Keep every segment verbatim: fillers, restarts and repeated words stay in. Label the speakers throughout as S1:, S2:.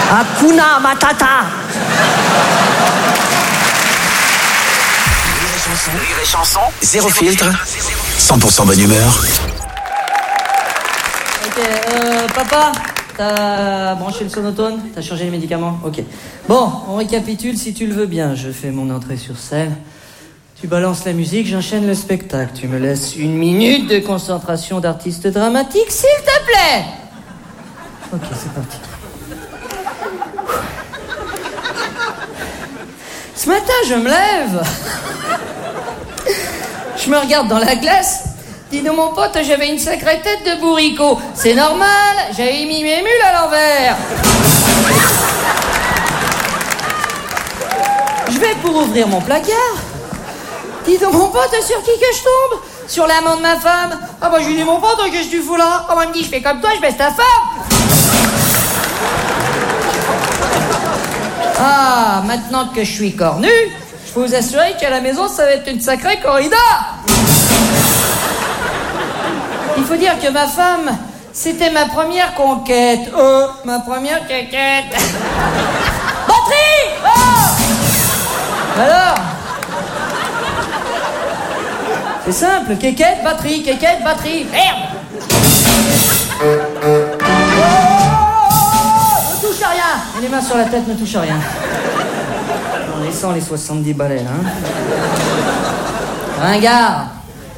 S1: Hakuna Matata.
S2: Rire et chansons, zéro filtre, cent pour cent bonne humeur.
S1: Ok, euh, papa, t'as branché le sonotone? T'as changé les médicaments? Ok. Bon, on récapitule si tu le veux bien. Je fais mon entrée sur scène. Tu balances la musique, j'enchaîne le spectacle. Tu me laisses une minute de concentration d'artiste dramatique, s'il te plaît. Ok, c'est parti. Ce matin, je me lève. Je me regarde dans la glace. Dis donc, mon pote, j'avais une sacrée tête de bourricot. C'est normal, j'avais mis mes mules à l'envers. Je vais pour ouvrir mon placard. Dis donc, mon pote, sur qui que je tombe? Sur l'amant de ma femme. Ah bah, je lui dis, mon pote, qu'est-ce que tu fous là? Ah bah, il me dit, je fais comme toi, je baisse ta femme. Ah, maintenant que je suis cornu, je peux vous assurer qu'à la maison, ça va être une sacrée corrida. Il faut dire que ma femme, c'était ma première conquête. Oh, ma première conquête. Batterie! Oh! Alors? C'est simple, quéquette, batterie, quéquette, batterie. Merde! Ne touche à rien! Et les mains sur la tête, ne touche à rien. En laissant les soixante-dix balais, hein. Ringard.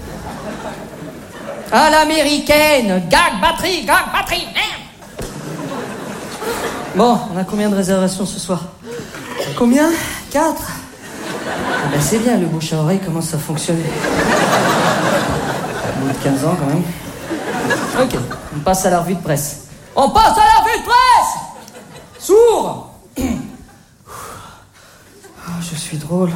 S1: À l'américaine. Gag, batterie, gag, batterie. Merde! Bon, on a combien de réservations ce soir? Combien? Quatre? Ah ben c'est bien, le bouche à oreille commence à fonctionner. Au bout de quinze ans, quand même. Ok, on passe à la revue de presse. On passe à la revue de presse! Sourd! Oh, je suis drôle.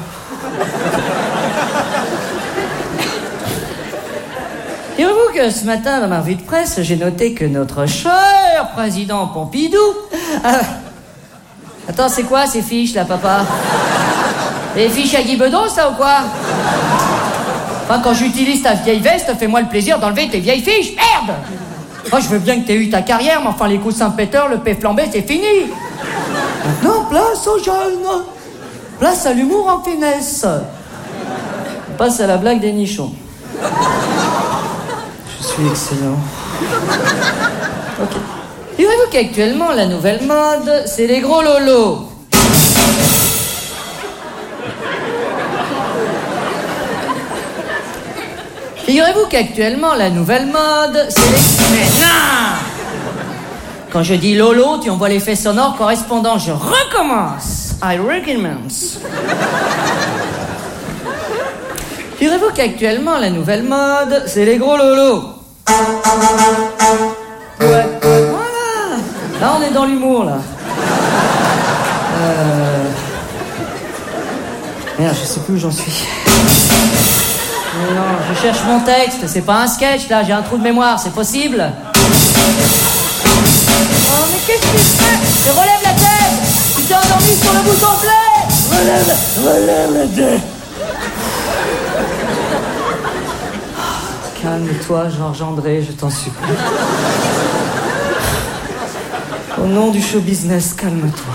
S1: Direz-vous que ce matin, dans ma revue de presse, j'ai noté que notre cher président Pompidou... Ah, attends, c'est quoi ces fiches, là, papa? Les fiches à Guy Bedos, ça, ou quoi? Enfin, quand j'utilise ta vieille veste, fais-moi le plaisir d'enlever tes vieilles fiches. Merde! Moi, je veux bien que t'aies eu ta carrière, mais enfin, les coups Saint-Péter, le paix flambé, c'est fini. Maintenant, place aux jeunes. Place à l'humour en finesse. On passe à la blague des nichons. Je suis excellent. Ok. Direz-vous qu'actuellement, la nouvelle mode, c'est les gros lolos. Figurez-vous qu'actuellement, la nouvelle mode, c'est les... Mais non! Quand je dis lolo, tu envoies l'effet sonore correspondant. Je recommence. I recommence. Figurez-vous qu'actuellement, la nouvelle mode, c'est les gros lolos. Ouais, voilà. Là, on est dans l'humour, là. Euh... Merde, je sais plus où j'en suis. Mais non, je cherche mon texte, c'est pas un sketch là, j'ai un trou de mémoire, c'est possible? Oh mais qu'est-ce que tu fais? Je relève la tête! Tu t'es endormi sur le bouton play! Relève, relève la tête! Calme-toi, Georges André, je t'en supplie. Au nom du show business, calme-toi.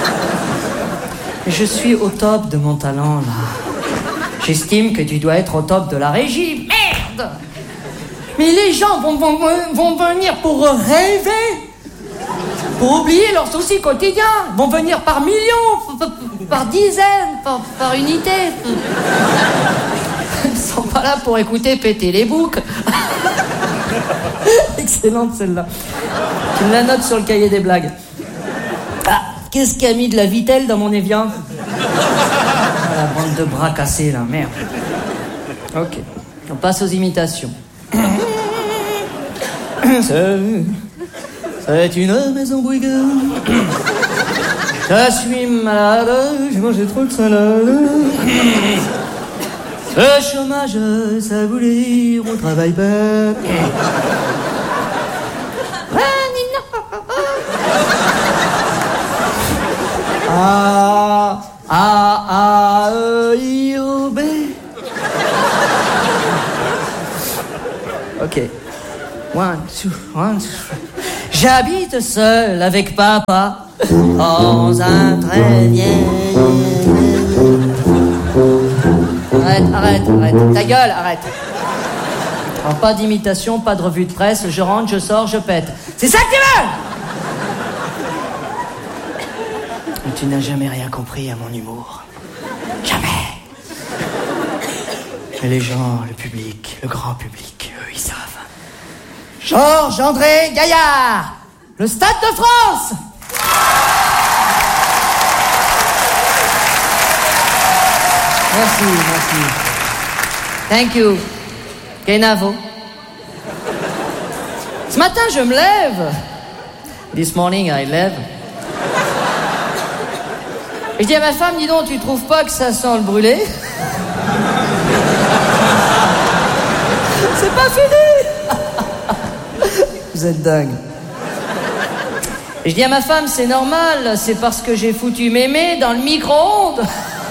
S1: Je suis au top de mon talent là. J'estime que tu dois être au top de la régie. Merde! Mais les gens vont, vont, vont venir pour rêver, pour oublier leurs soucis quotidiens. Ils vont venir par millions, par dizaines, par, par unités. Ils sont pas là pour écouter péter les boucs. Excellente celle-là. Tu me la notes sur le cahier des blagues. Ah, qu'est-ce qui a mis de la vitelle dans mon Evian? La bande de bras cassés, là, merde. Ok, on passe aux imitations. C'est une maison bruyante. Je suis malade, j'ai mangé trop de salade. Le chômage, ça voulait dire on travaille pas. Ah, A, A, E, I, O, B. Ok. One, two, one, two. J'habite seul avec papa. dans un très vieil... Arrête, arrête, arrête. Ta gueule, arrête. Alors, pas d'imitation, pas de revue de presse. Je rentre, je sors, je pète. C'est ça que tu veux? Mais tu n'as jamais rien compris à mon humour. Jamais. Mais les gens, le public, le grand public, eux, ils savent. Georges-André Gaillard, le Stade de France. Merci, merci. Thank you. Kenavo. Ce matin, je me lève. This morning, I lève. Et je dis à ma femme, dis donc, tu trouves pas que ça sent le brûlé? C'est pas fini. Vous êtes dingue. Et je dis à ma femme, c'est normal, c'est parce que j'ai foutu mémé dans le micro-ondes.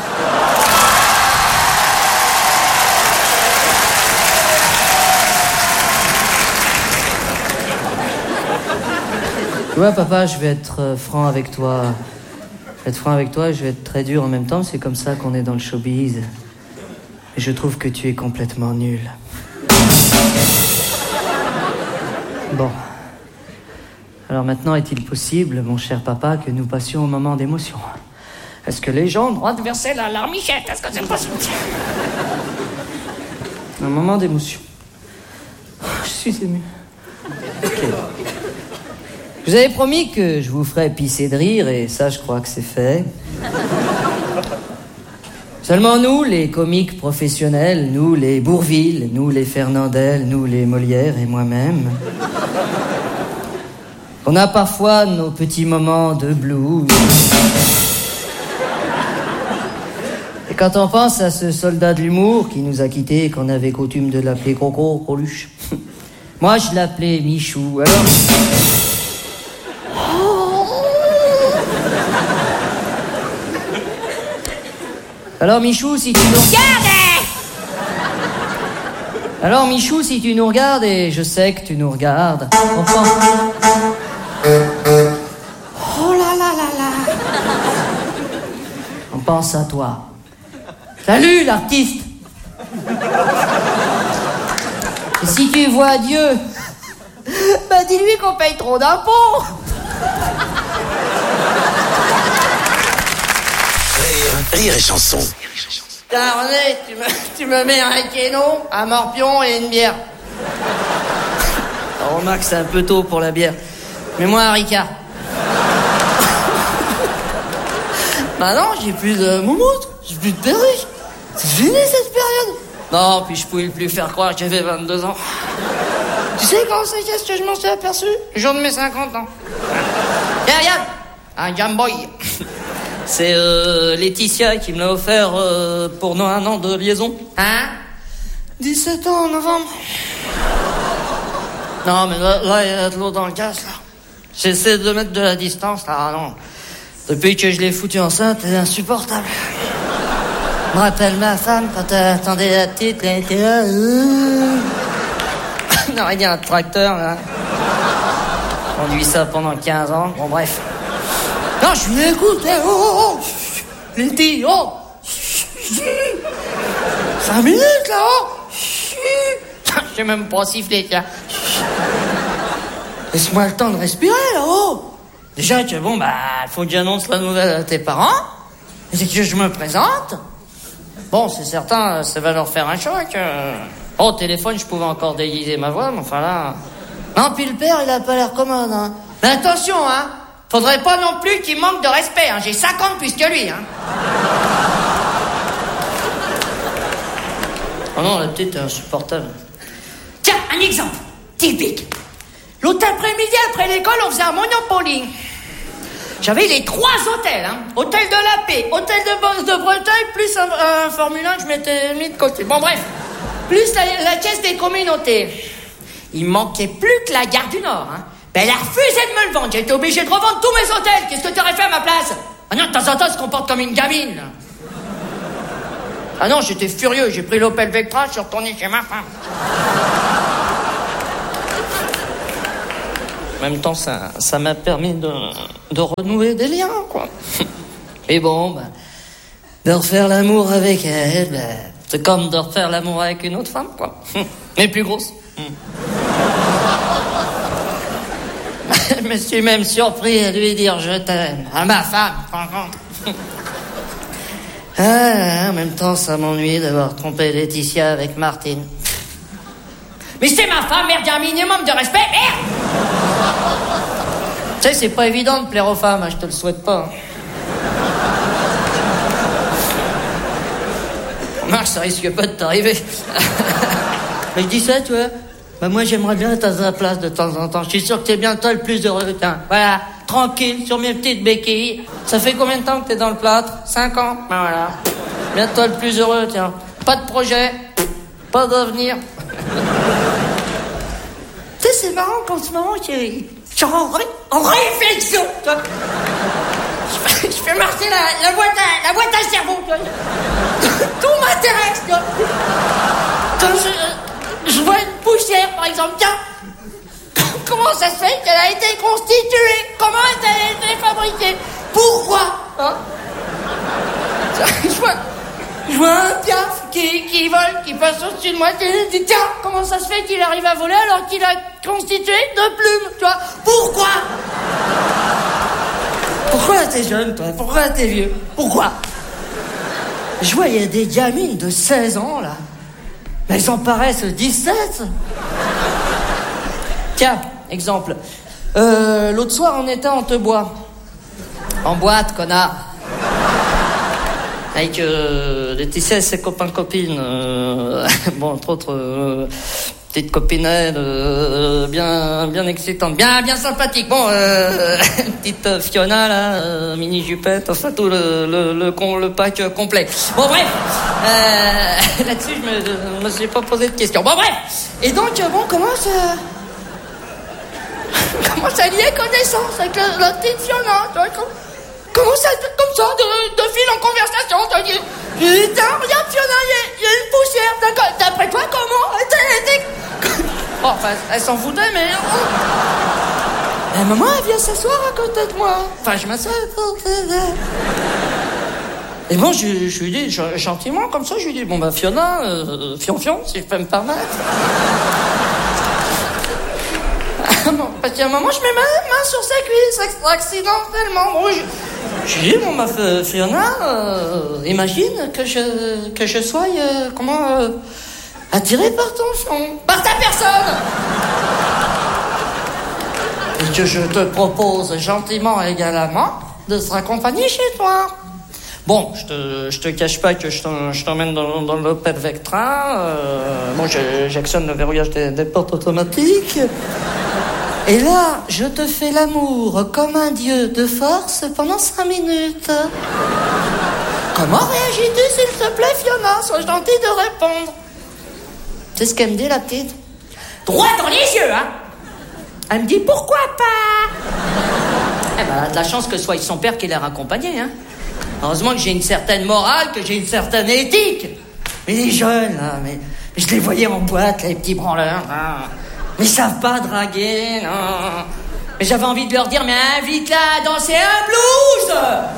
S1: Tu vois, papa, je vais être euh, franc avec toi. Je vais être franc avec toi, je vais être très dur en même temps. C'est comme ça qu'on est dans le showbiz. Et je trouve que tu es complètement nul. Bon. Alors maintenant, est-il possible, mon cher papa, que nous passions au moment d'émotion? Est-ce que les gens ont le droit de verser la larmichette? Est-ce que c'est possible? Un moment d'émotion. Je suis ému. Ok. Je vous avais promis que je vous ferais pisser de rire, et ça, je crois que c'est fait. Seulement nous, les comiques professionnels, nous, les Bourvil, nous, les Fernandel, nous, les Molière et moi-même, on a parfois nos petits moments de blues. Et quand on pense à ce soldat de l'humour qui nous a quittés et qu'on avait coutume de l'appeler Coco Coluche, moi, je l'appelais Michou, alors... Alors Michou, si tu nous regardes... Alors Michou, si tu nous regardes, et je sais que tu nous regardes, on pense... Oh là là là là. On pense à toi. Salut l'artiste. Et si tu vois Dieu, bah dis-lui qu'on paye trop d'impôts.
S2: Rire et chanson.
S1: Putain, René, tu me, tu me mets un kénon, un morpion et une bière. Alors, remarque, c'est un peu tôt pour la bière. Mets-moi un Ricard. Bah non, j'ai plus de moumoute, j'ai plus de perruque. C'est fini cette période. Non, puis je pouvais plus faire croire que j'avais vingt-deux ans. Tu sais quand c'est qu'est-ce que je m'en suis aperçu? Le jour de mes cinquante ans. Tiens, regarde, un Game Boy. C'est euh, Laetitia qui me l'a offert euh, pour nos un an de liaison. Hein? dix-sept ans en novembre. Non, mais là, là, il y a de l'eau dans le gaz, là. J'essaie de mettre de la distance, là. Ah, non. Depuis que je l'ai foutu enceinte, c'est insupportable. Je me rappelle ma femme quand elle attendait la petite, elle était là. Euh... non, il y a un tracteur, là. On conduit ça pendant quinze ans. Bon, bref. Non, je lui écoute, eh, oh, oh, oh. Il dit, oh. Cinq minutes, là, oh. J'ai même pas sifflé, tiens. Laisse-moi le temps de respirer, là, oh. Déjà que, bon, bah, faut que j'annonce la nouvelle à tes parents. Et que je me présente. Bon, c'est certain, ça va leur faire un choc. Oh, au téléphone, je pouvais encore déguiser ma voix, mais enfin, là... Non, puis le père, il a pas l'air commode, hein. Mais attention, hein. Faudrait pas non plus qu'il manque de respect, hein. J'ai cinquante plus que lui, hein. Oh non, la petite est insupportable. Tiens, un exemple typique. L'autre après-midi, après l'école, on faisait un Monopoly. J'avais les trois hôtels, hein. Hôtel de la Paix, hôtel de Bosse de Bretagne, plus un, un Formule un que je m'étais mis de côté. Bon, bref. Plus la, la caisse des communautés. Il manquait plus que la gare du Nord, hein. Ben, elle a refusé de me le vendre. J'ai été obligé de revendre tous mes hôtels. Qu'est-ce que t'aurais fait à ma place? Ah non, de temps en temps, elle se comporte comme une gamine, là. Ah non, j'étais furieux. J'ai pris l'Opel Vectra, je suis retourné chez ma femme. En même temps, ça, ça m'a permis de, de renouer des liens, quoi. Et bon, bah, de refaire l'amour avec elle, bah, c'est comme de refaire l'amour avec une autre femme, quoi. Mais plus grosse. Je me suis même surpris à lui dire je t'aime, à ma femme, par contre. Ah, en même temps, ça m'ennuie d'avoir trompé Laetitia avec Martine. Mais c'est ma femme, merde, il y a un minimum de respect, merde! Tu sais, c'est pas évident de plaire aux femmes, hein, je te le souhaite pas. Marche, ça risque pas de t'arriver. Mais je dis ça, tu vois. Bah moi, j'aimerais bien être à sa place de temps en temps. Je suis sûr que t'es bien toi le plus heureux. Tiens, voilà, tranquille, sur mes petites béquilles. Ça fait combien de temps que t'es dans le plâtre? Cinq ans. Ben voilà. Bien toi le plus heureux, tiens. Pas de projet, pas d'avenir. Tu sais, c'est marrant qu'en ce moment, je suis en, ré... en réflexion. Tu vois. Je fais, je fais marcher la, la, boîte à, la boîte à cerveau. Tu vois. Tout m'intéresse. Tu vois. Quand je... Je vois une poussière, par exemple, tiens. Comment ça se fait qu'elle a été constituée? Comment elle a été fabriquée? Pourquoi? Hein? Je vois, je vois un piaf qui, qui vole, qui passe au-dessus de moi. Je dis, tiens, comment ça se fait qu'il arrive à voler alors qu'il a constitué de plumes? Tu vois? Pourquoi? Pourquoi t'es jeune, toi? Pourquoi t'es vieux? Pourquoi? Je vois, il y a des gamines de seize ans, là. Mais elles en paraissent dix-sept. Tiens, exemple. Euh, l'autre soir, on était en Tebois. En boîte, connard. Avec euh, Laetitia et ses copains-copines. Euh, bon, entre autres, euh, petite copinette euh, bien, bien excitante, bien, bien sympathique. Bon, euh, petite Fiona, là, euh, mini-jupette, enfin, tout le, le, le, le, le pack complet. Bon, bref. Euh, là-dessus, je me, je me suis pas posé de questions. Bon, bref. Et donc, bon, comment ça... comment ça lier connaissance avec la, la petite Fiona, tu vois, comment, comment ça, comme ça, de, de fil en conversation, tu vois, je dis, tiens, regarde, Fiona, il y, y a une poussière, d'après toi, comment? Bon, enfin, elle s'en foutait, mais... Eh, maman, elle vient s'asseoir à côté de moi. Enfin, je m'assois à côté d'elle. Et bon, je, je lui dis, je, gentiment, comme ça, je lui dis, bon, bah, Fiona, euh, fion-fion, si je peux me permettre. Bon, parce qu'à un moment, je mets ma main sur sa cuisse, accidentellement. Bon, je, je dis, bon, ma Fiona, euh, imagine que je, que je sois, euh, comment, euh, attiré par ton fion, par ta personne. Et que je te propose gentiment également de se raccompagner chez toi. Bon, je te, je te cache pas que je t'emmène dans, dans l'Opel Vectra. Euh, bon, j'actionne le verrouillage des, des portes automatiques. Et là, je te fais l'amour comme un dieu de force pendant cinq minutes. Comment réagis-tu, s'il te plaît, Fiona? Sois gentille de répondre. C'est ce qu'elle me dit, la petite. Droit dans les yeux, hein. Elle me dit, pourquoi pas? Eh ben, elle a de la chance que ce soit son père qui l'ait raccompagnée, hein. Heureusement que j'ai une certaine morale, que j'ai une certaine éthique. Mais les jeunes, là, mais je les voyais en boîte, les petits branleurs, là. Mais ils savent pas draguer, non. Mais j'avais envie de leur dire, mais invite-la à danser un blues.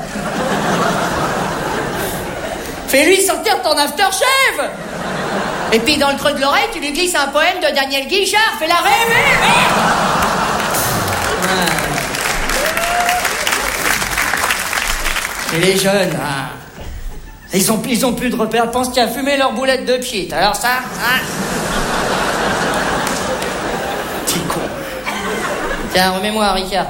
S1: Fais-lui sortir ton aftershave. Et puis dans le creux de l'oreille, tu lui glisses un poème de Daniel Guichard. Fais-la rêver, merde. Et les jeunes, hein, ils ont, ils ont plus de repères. Ils pensent qu'il a fumé leur boulette de pchit. Alors ça, hein. Petit con. Tiens, remets-moi, Ricard.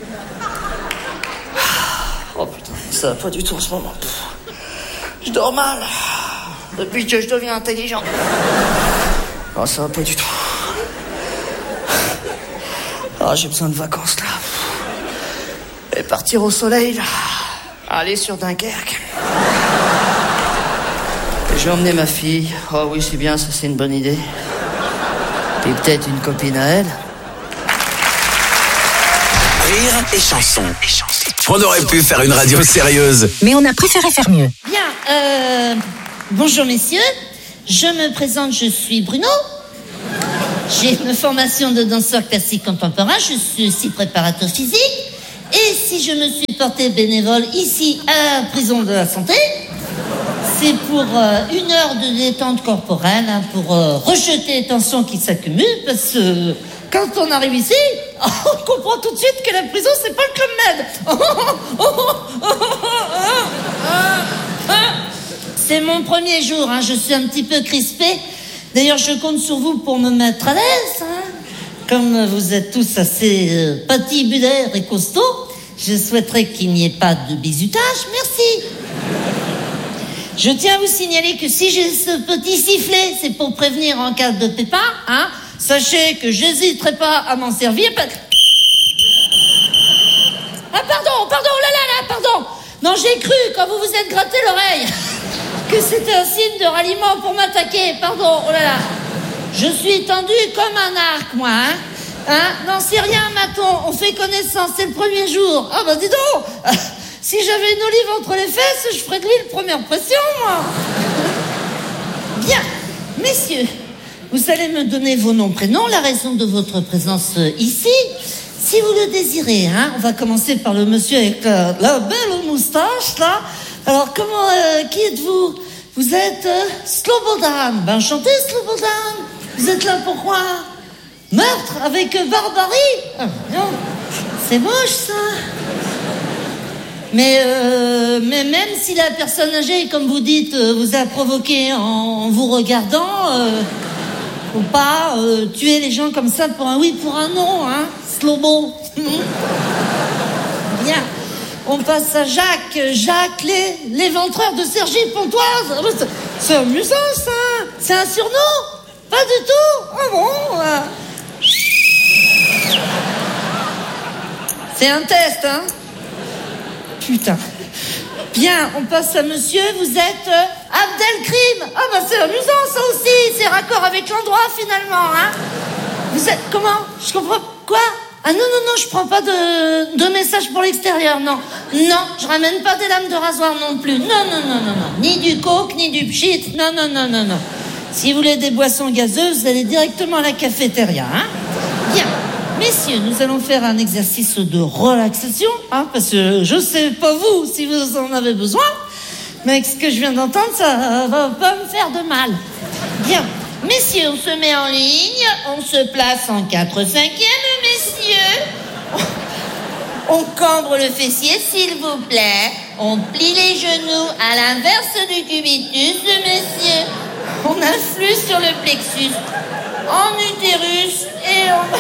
S1: Oh putain, ça va pas du tout en ce moment. Je dors mal. Depuis que je deviens intelligent. Oh, ça va pas du tout. Oh, j'ai besoin de vacances, là. Et partir au soleil, là. Aller sur Dunkerque. Je vais emmener ma fille. Oh oui, c'est bien, ça c'est une bonne idée. Et peut-être une copine à elle.
S2: Rire et chanson. On aurait pu faire une radio sérieuse.
S3: Mais on a préféré faire mieux.
S4: Bien, euh... bonjour messieurs. Je me présente, je suis Bruno.
S3: J'ai une formation de danseur classique contemporain, je suis aussi préparateur physique. Et si je me suis portée bénévole ici à la prison de la santé, c'est pour euh, une heure de détente corporelle, hein, pour euh, rejeter les tensions qui s'accumulent, parce que euh, quand on arrive ici, on comprend tout de suite que la prison, c'est pas le Club Med. C'est mon premier jour, hein, je suis un petit peu crispée. D'ailleurs, je compte sur vous pour me mettre à l'aise. Hein. Comme vous êtes tous assez euh, patibulaires et costauds, je souhaiterais qu'il n'y ait pas de bizutage. Merci. Je tiens à vous signaler que si j'ai ce petit sifflet, c'est pour prévenir en cas de pépin. Hein. Sachez que j'hésiterai pas à m'en servir. Ah, pardon, pardon, oh là là là, pardon. Non, j'ai cru, quand vous vous êtes gratté l'oreille, que c'était un signe de ralliement pour m'attaquer. Pardon, oh là là. Je suis tendue comme un arc, moi, hein. Hein? Non, c'est rien, Maton. On fait connaissance, c'est le premier jour. Ah, bah dis donc. Si j'avais une olive entre les fesses, je ferais de lui le première pression, moi. Bien. Messieurs, vous allez me donner vos noms, prénoms, la raison de votre présence ici. Si vous le désirez, hein. On va commencer par le monsieur avec la, la belle moustache, là. Alors, comment, euh, qui êtes-vous? Vous êtes euh, Slobodan. Ben, enchanté, Slobodan. Vous êtes là pourquoi? Meurtre avec barbarie? Ah, non, c'est moche, ça. Mais, euh, mais même si la personne âgée, comme vous dites, euh, vous a provoqué en, en vous regardant, euh, faut pas euh, tuer les gens comme ça pour un oui, pour un non, hein, Slobo. Bien. On passe à Jacques, Jacques les, l'éventreur de Cergy-Pontoise. C'est, c'est amusant, ça. C'est un surnom? Pas du tout. Ah bon? euh. C'est un test, hein. Putain. Bien, on passe à monsieur, vous êtes euh, Abdelkrim. Ah bah c'est amusant, ça aussi. C'est raccord avec l'endroit, finalement, hein. Vous êtes, comment? Je comprends, quoi? Ah non, non, non, je prends pas de, de message pour l'extérieur, non. Non, je ramène pas des lames de rasoir non plus. Non, non, non, non, non. Ni du coke, ni du pchit. Non, non, non, non, non. Si vous voulez des boissons gazeuses, vous allez directement à la cafétéria, hein. Bien. Messieurs, nous allons faire un exercice de relaxation, hein, parce que je sais pas vous si vous en avez besoin, mais avec ce que je viens d'entendre, ça va pas me faire de mal. Bien. Messieurs, on se met en ligne, on se place en quatre cinquième, messieurs. On cambre le fessier, s'il vous plaît. On plie les genoux à l'inverse du cubitus, messieurs. On influe sur le plexus en utérus et on...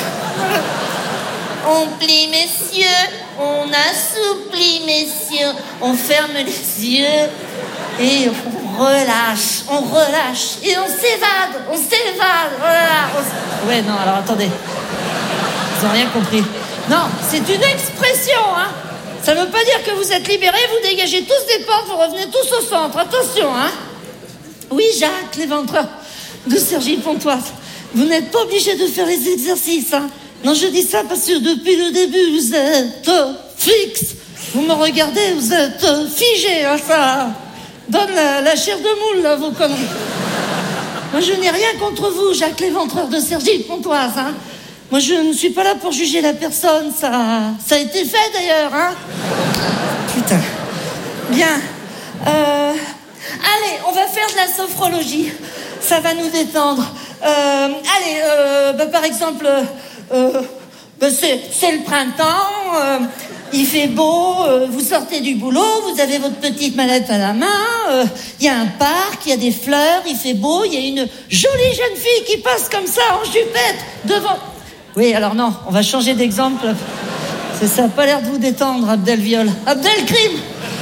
S3: On plie, messieurs. On assouplit, messieurs. On ferme les yeux et on relâche, on relâche et on s'évade, on s'évade. Voilà. On s... Ouais, non, alors attendez. Ils n'ont rien compris. Non, c'est une expression, hein. Ça ne veut pas dire que vous êtes libérés, vous dégagez tous des portes, vous revenez tous au centre. Attention, hein. Oui, Jacques, l'éventreur de Cergy-Pontoise. Vous n'êtes pas obligé de faire les exercices, hein. Non, je dis ça parce que depuis le début, vous êtes euh, fixe. Vous me regardez, vous êtes euh, figé, hein, ça donne la, la chair de moule, là, vos conneries. Moi, je n'ai rien contre vous, Jacques l'éventreur de Cergy-Pontoise, hein. Moi, je ne suis pas là pour juger la personne, ça, ça a été fait, d'ailleurs, hein. Putain. Bien. Euh... Allez, on va faire de la sophrologie. Ça va nous détendre. Euh, allez, euh, bah, par exemple, euh, bah, c'est, c'est le printemps, euh, il fait beau, euh, vous sortez du boulot, vous avez votre petite mallette à la main, il euh, y a un parc, il y a des fleurs, il fait beau, il y a une jolie jeune fille qui passe comme ça en jupette devant... Oui, alors non, on va changer d'exemple. Ça n'a pas l'air de vous détendre, Abdelviol. Abdelkrim!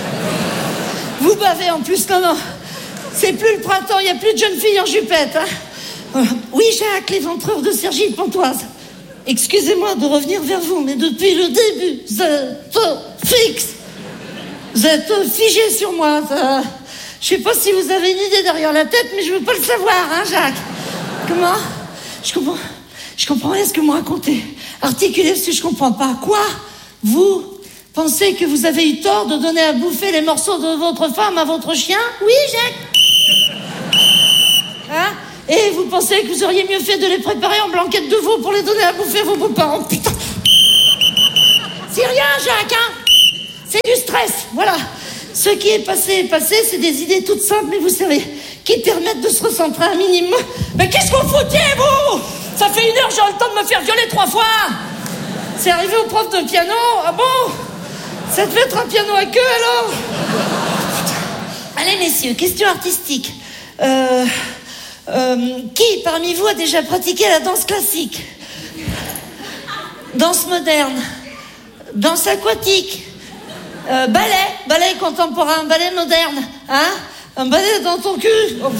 S3: Vous bavez en plus, non, non. C'est plus le printemps, il n'y a plus de jeunes filles en jupette, hein. Euh, oui, Jacques, l'éventreur de Cergy-Pontoise. Excusez-moi de revenir vers vous, mais depuis le début, vous êtes fixe. Vous êtes figé sur moi. Ça... Je sais pas si vous avez une idée derrière la tête, mais je veux pas le savoir, hein, Jacques. Comment? Je comprends. Je comprends rien ce que vous me racontez. Articulez ce que je comprends pas. Quoi? Vous pensez que vous avez eu tort de donner à bouffer les morceaux de votre femme à votre chien? Oui, Jacques. Hein? Et vous pensez que vous auriez mieux fait de les préparer en blanquette de veau pour les donner à bouffer à vos beaux-parents? Putain. C'est rien, Jacques, hein. C'est du stress, voilà. Ce qui est passé est passé, c'est des idées toutes simples, mais vous savez, qui permettent de se recentrer un minimum. Mais qu'est-ce qu'on foutiez, vous? Ça fait une heure, j'ai le temps de me faire violer trois fois. C'est arrivé au prof de piano. Ah bon? Ça devait être un piano à queue, alors? Allez, messieurs, question artistique. Euh, euh, qui, parmi vous, a déjà pratiqué la danse classique? Danse moderne? Danse aquatique? Euh, ballet, ballet contemporain, ballet moderne, hein? Un ballet dans ton cul. Oh.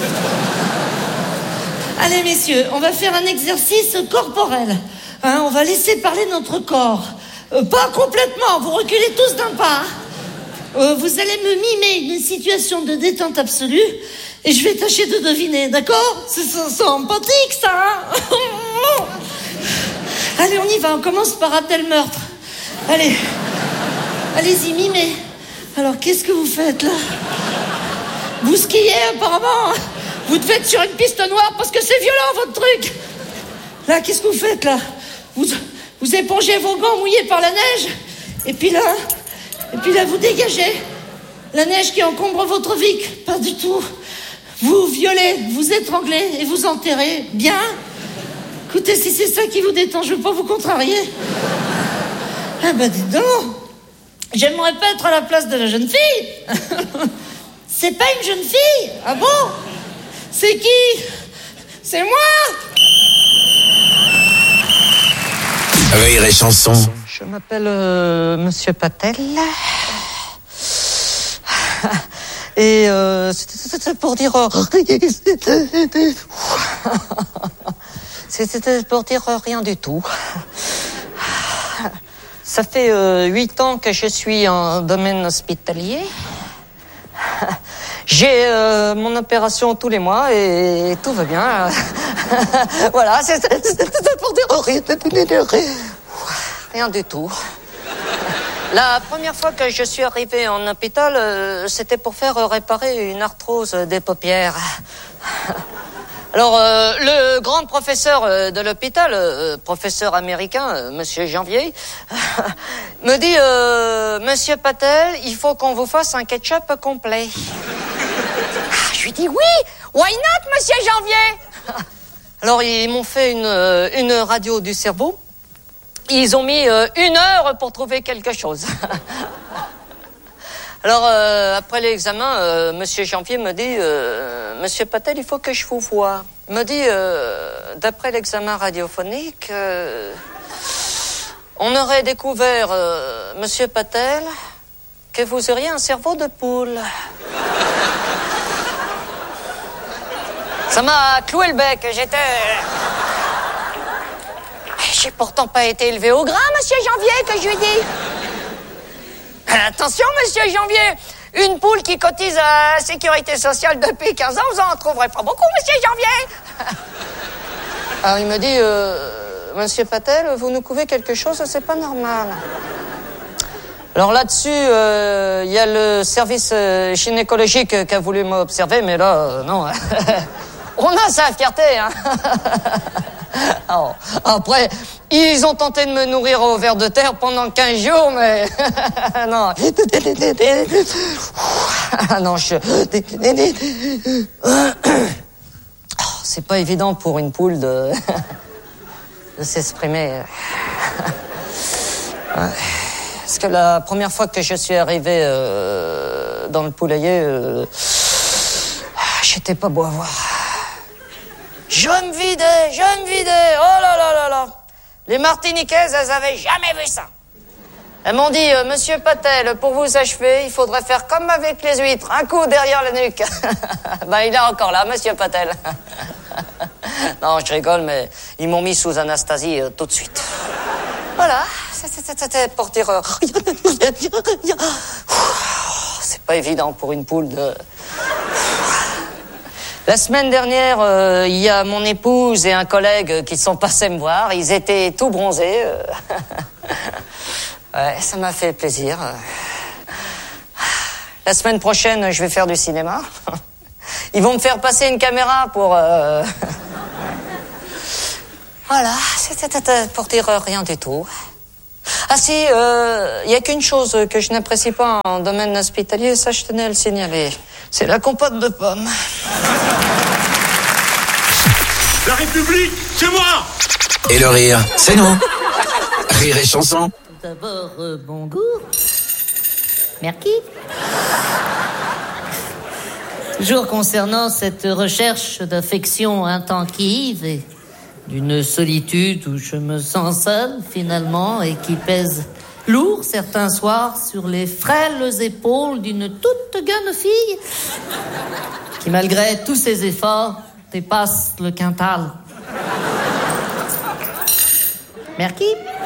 S3: Allez, messieurs, on va faire un exercice corporel. Hein, on va laisser parler notre corps. Euh, pas complètement, vous reculez tous d'un pas. Hein. Euh, vous allez me mimer une situation de détente absolue et je vais tâcher de deviner, d'accord? C'est sympathique, ça, hein? Allez, on y va, on commence par Abdel Meurtre. Allez. Allez-y, mimez. Alors, qu'est-ce que vous faites, là? Vous skiez, apparemment. Vous devez être sur une piste noire parce que c'est violent, votre truc. Là, qu'est-ce que vous faites, là? Vous, vous épongez vos gants mouillés par la neige. Et puis là, et puis là, vous dégagez. La neige qui encombre votre vie. Pas du tout. Vous violez, vous étranglez et vous enterrez. Bien. Écoutez, si c'est ça qui vous détend, je ne veux pas vous contrarier. Ah bah, dis donc. J'aimerais pas être à la place de la jeune fille. C'est pas une jeune fille. Ah bon? C'est qui? C'est moi.
S2: Rire et chanson.
S4: Je m'appelle euh, Monsieur Patel. Et euh, c'était pour dire... C'était pour dire rien du tout. Ça fait euh, huit ans que je suis en domaine hospitalier. J'ai euh, mon opération tous les mois et tout va bien. Voilà, c'est pour dire rien du tout. La première fois que je suis arrivé en hôpital, euh, c'était pour faire réparer une arthrose des paupières. Alors, euh, le grand professeur euh, de l'hôpital, euh, professeur américain, euh, Monsieur Janvier, me dit euh, « Monsieur Patel, il faut qu'on vous fasse un ketchup complet. » Je lui dis « Oui, why not, Monsieur Janvier ?» Alors, ils m'ont fait une, une radio du cerveau. Ils ont mis euh, une heure pour trouver quelque chose. Alors, euh, après l'examen, euh, Monsieur Janvier me dit euh, « Monsieur Patel, il faut que je vous voie. » Il me dit euh, « D'après l'examen radiophonique, euh, on aurait découvert, euh, Monsieur Patel, que vous auriez un cerveau de poule. » Ça m'a cloué le bec. J'étais... J'ai pourtant pas été élevé au grain, Monsieur Janvier, que je lui dis. Attention, Monsieur Janvier, une poule qui cotise à la sécurité sociale depuis quinze ans, vous en trouverez pas beaucoup, Monsieur Janvier. Alors il me dit, euh, Monsieur Patel, vous nous couvez quelque chose, c'est pas normal. Alors là-dessus, il euh, y a le service euh, gynécologique qui a voulu m'observer, mais là, euh, non. On a sa fierté, hein. Alors, après, ils ont tenté de me nourrir au ver de terre pendant quinze jours, mais... non. non, je... C'est pas évident pour une poule de... de s'exprimer. Parce que la première fois que je suis arrivé euh, dans le poulailler, euh, j'étais pas beau à voir. Je me vidais, je me vidais, oh là là là là. Les Martiniquaises, elles avaient jamais vu ça. Elles m'ont dit, euh, Monsieur Patel, pour vous achever, il faudrait faire comme avec les huîtres, un coup derrière la nuque. Ben, il est encore là, Monsieur Patel. Non, je rigole, mais ils m'ont mis sous Anastasie euh, tout de suite. Voilà, c'était pour dire... Euh... C'est pas évident pour une poule de... La semaine dernière, il euh, y a mon épouse et un collègue qui sont passés me voir. Ils étaient tout bronzés. Euh... ouais, ça m'a fait plaisir. La semaine prochaine, je vais faire du cinéma. Ils vont me faire passer une caméra pour... Euh... Voilà, c'était pour dire rien du tout. Ah si, il euh, n'y a qu'une chose que je n'apprécie pas en domaine hospitalier, ça je tenais à le signaler. C'est la compote de pommes.
S5: La République, c'est moi!
S2: Et le rire, c'est nous. Rire et chanson.
S1: Tout d'abord, euh, bon goût. Merci. Toujours concernant cette recherche d'affection intensive et d'une solitude où je me sens seul, finalement, et qui pèse lourd certains soirs sur les frêles épaules d'une toute jeune fille qui, malgré tous ses efforts, dépasse le quintal. Merci.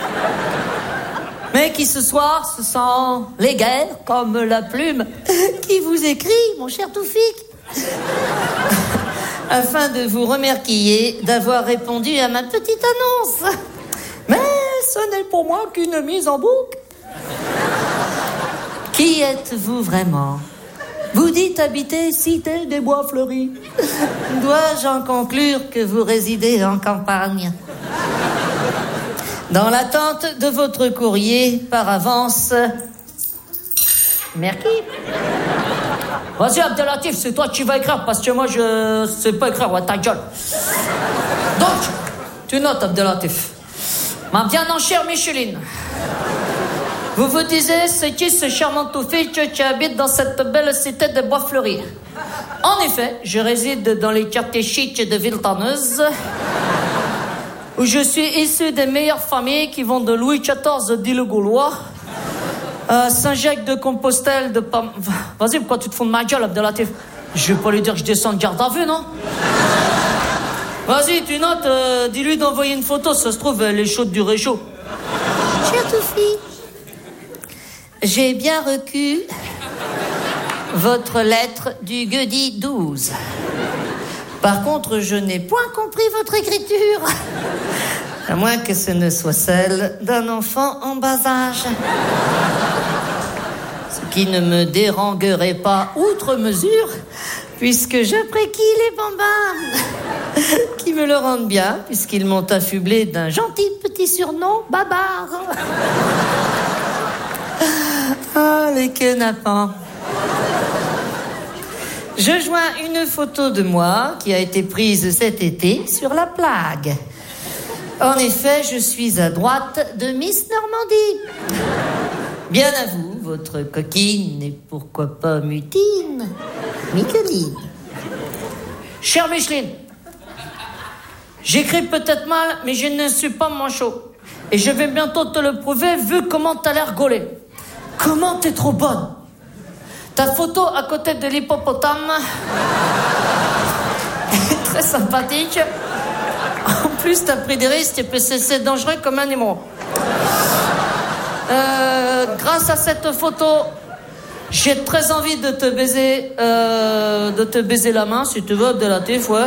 S1: Mais qui ce soir se sent légère comme la plume qui vous écrit, mon cher Toufik, afin de vous remercier d'avoir répondu à ma petite annonce. Mais ce n'est pour moi qu'une mise en boucle. Qui êtes-vous vraiment? Vous dites habiter Cité des Bois Fleuris. Dois-je en conclure que vous résidez en campagne? Dans l'attente de votre courrier, par avance... Merci. Vas-y, Abdelatif, c'est toi qui vas écrire, parce que moi, je sais pas écrire, ouais, ta gueule. Donc, tu notes, Abdelatif. Ma bien en chère Micheline, vous vous disiez, c'est qui ce charmant Toufik qui habite dans cette belle cité de Bois Fleuris? En effet, je réside dans les quartiers chics de Villetanneuse, où je suis issu des meilleures familles qui vont de Louis quatorze d'Île-Gaulois à Saint-Jacques-de-Compostelle de Pam... Vas-y, pourquoi tu te fous de ma gueule, Abdelatif? Je vais pas lui dire que je descends de garde à vue, non? Vas-y, tu notes, euh, dis-lui d'envoyer une photo, ça se trouve, elle est chaude du réchaud. Cher Toufi, j'ai bien reçu votre lettre du jeudi douze. Par contre, je n'ai point compris votre écriture. À moins que ce ne soit celle d'un enfant en bas âge. Ce qui ne me dérangerait pas outre mesure, puisque j'apprécie les bambins, qui me le rendent bien, puisqu'ils m'ont affublé d'un gentil petit surnom, Babar. Ah, les kenapans. Je joins une photo de moi qui a été prise cet été sur la plaque. En effet, je suis à droite de Miss Normandie. Bien à vous, votre coquine, et pourquoi pas mutine, Micheline. Chère Micheline, j'écris peut-être mal, mais je ne suis pas manchot. Et je vais bientôt te le prouver, vu comment t'as l'air gaulée. Comment t'es trop bonne. Ta photo à côté de l'hippopotame est très sympathique. En plus, t'as pris des risques et c'est dangereux comme animal. Euh, grâce à cette photo, j'ai très envie de te baiser, euh, de te baiser la main, si tu veux, Abdelatif, ouais.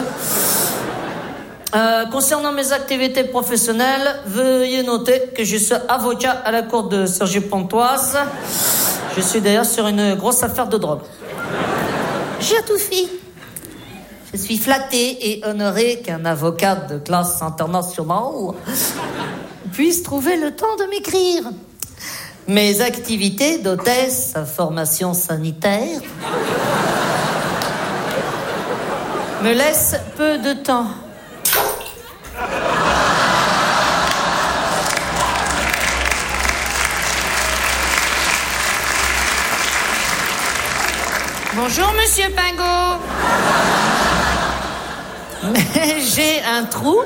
S1: Euh, concernant mes activités professionnelles, veuillez noter que je suis avocat à la cour de Cergy-Pontoise. Je suis d'ailleurs sur une grosse affaire de drogue. J'ai tout fait. Je suis flattée et honorée qu'un avocat de classe internationale puisse trouver le temps de m'écrire. Mes activités d'hôtesse, sa formation sanitaire, me laissent peu de temps. Bonjour, monsieur Pingot. Mais j'ai un trou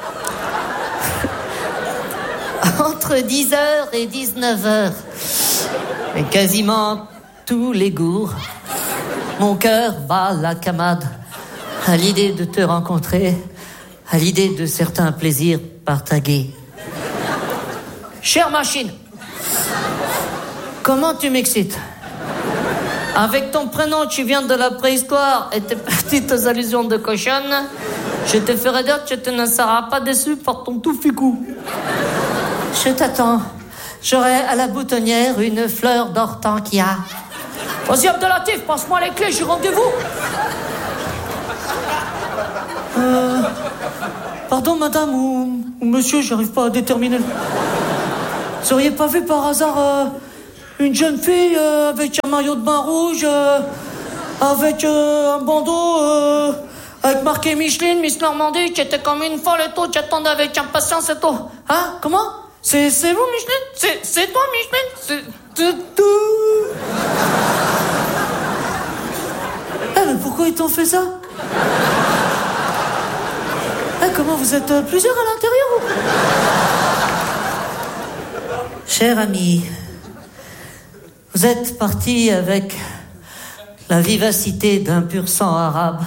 S1: entre dix heures et dix-neuf heures. Et quasiment tous les jours, mon cœur bat la camade à l'idée de te rencontrer, à l'idée de certains plaisirs partagés. Chère machine, comment tu m'excites? Avec ton prénom qui vient de la préhistoire et tes petites allusions de cochonne, je te ferai dire que tu ne seras pas déçu par ton tout ficou. Je t'attends. J'aurai à la boutonnière une fleur d'hortensia. Vas-y, Abdelatif, passe-moi les clés, j'ai rendez-vous. Euh... Pardon, madame ou, ou monsieur, j'arrive pas à déterminer. Vous auriez pas vu par hasard euh, une jeune fille euh, avec un maillot de bain rouge, euh, avec euh, un bandeau, euh, avec marqué Micheline, Miss Normandie, qui était comme une folle et tout, qui attendait avec impatience et tout. Hein? Comment? C'est, c'est vous, Micheline? C'est, c'est toi, Micheline? C'est, c'est tout. Eh, mais pourquoi ils t'ont fait ça? Eh, comment vous êtes euh, plusieurs à l'intérieur ou... Cher ami, vous êtes parti avec la vivacité d'un pur sang arabe.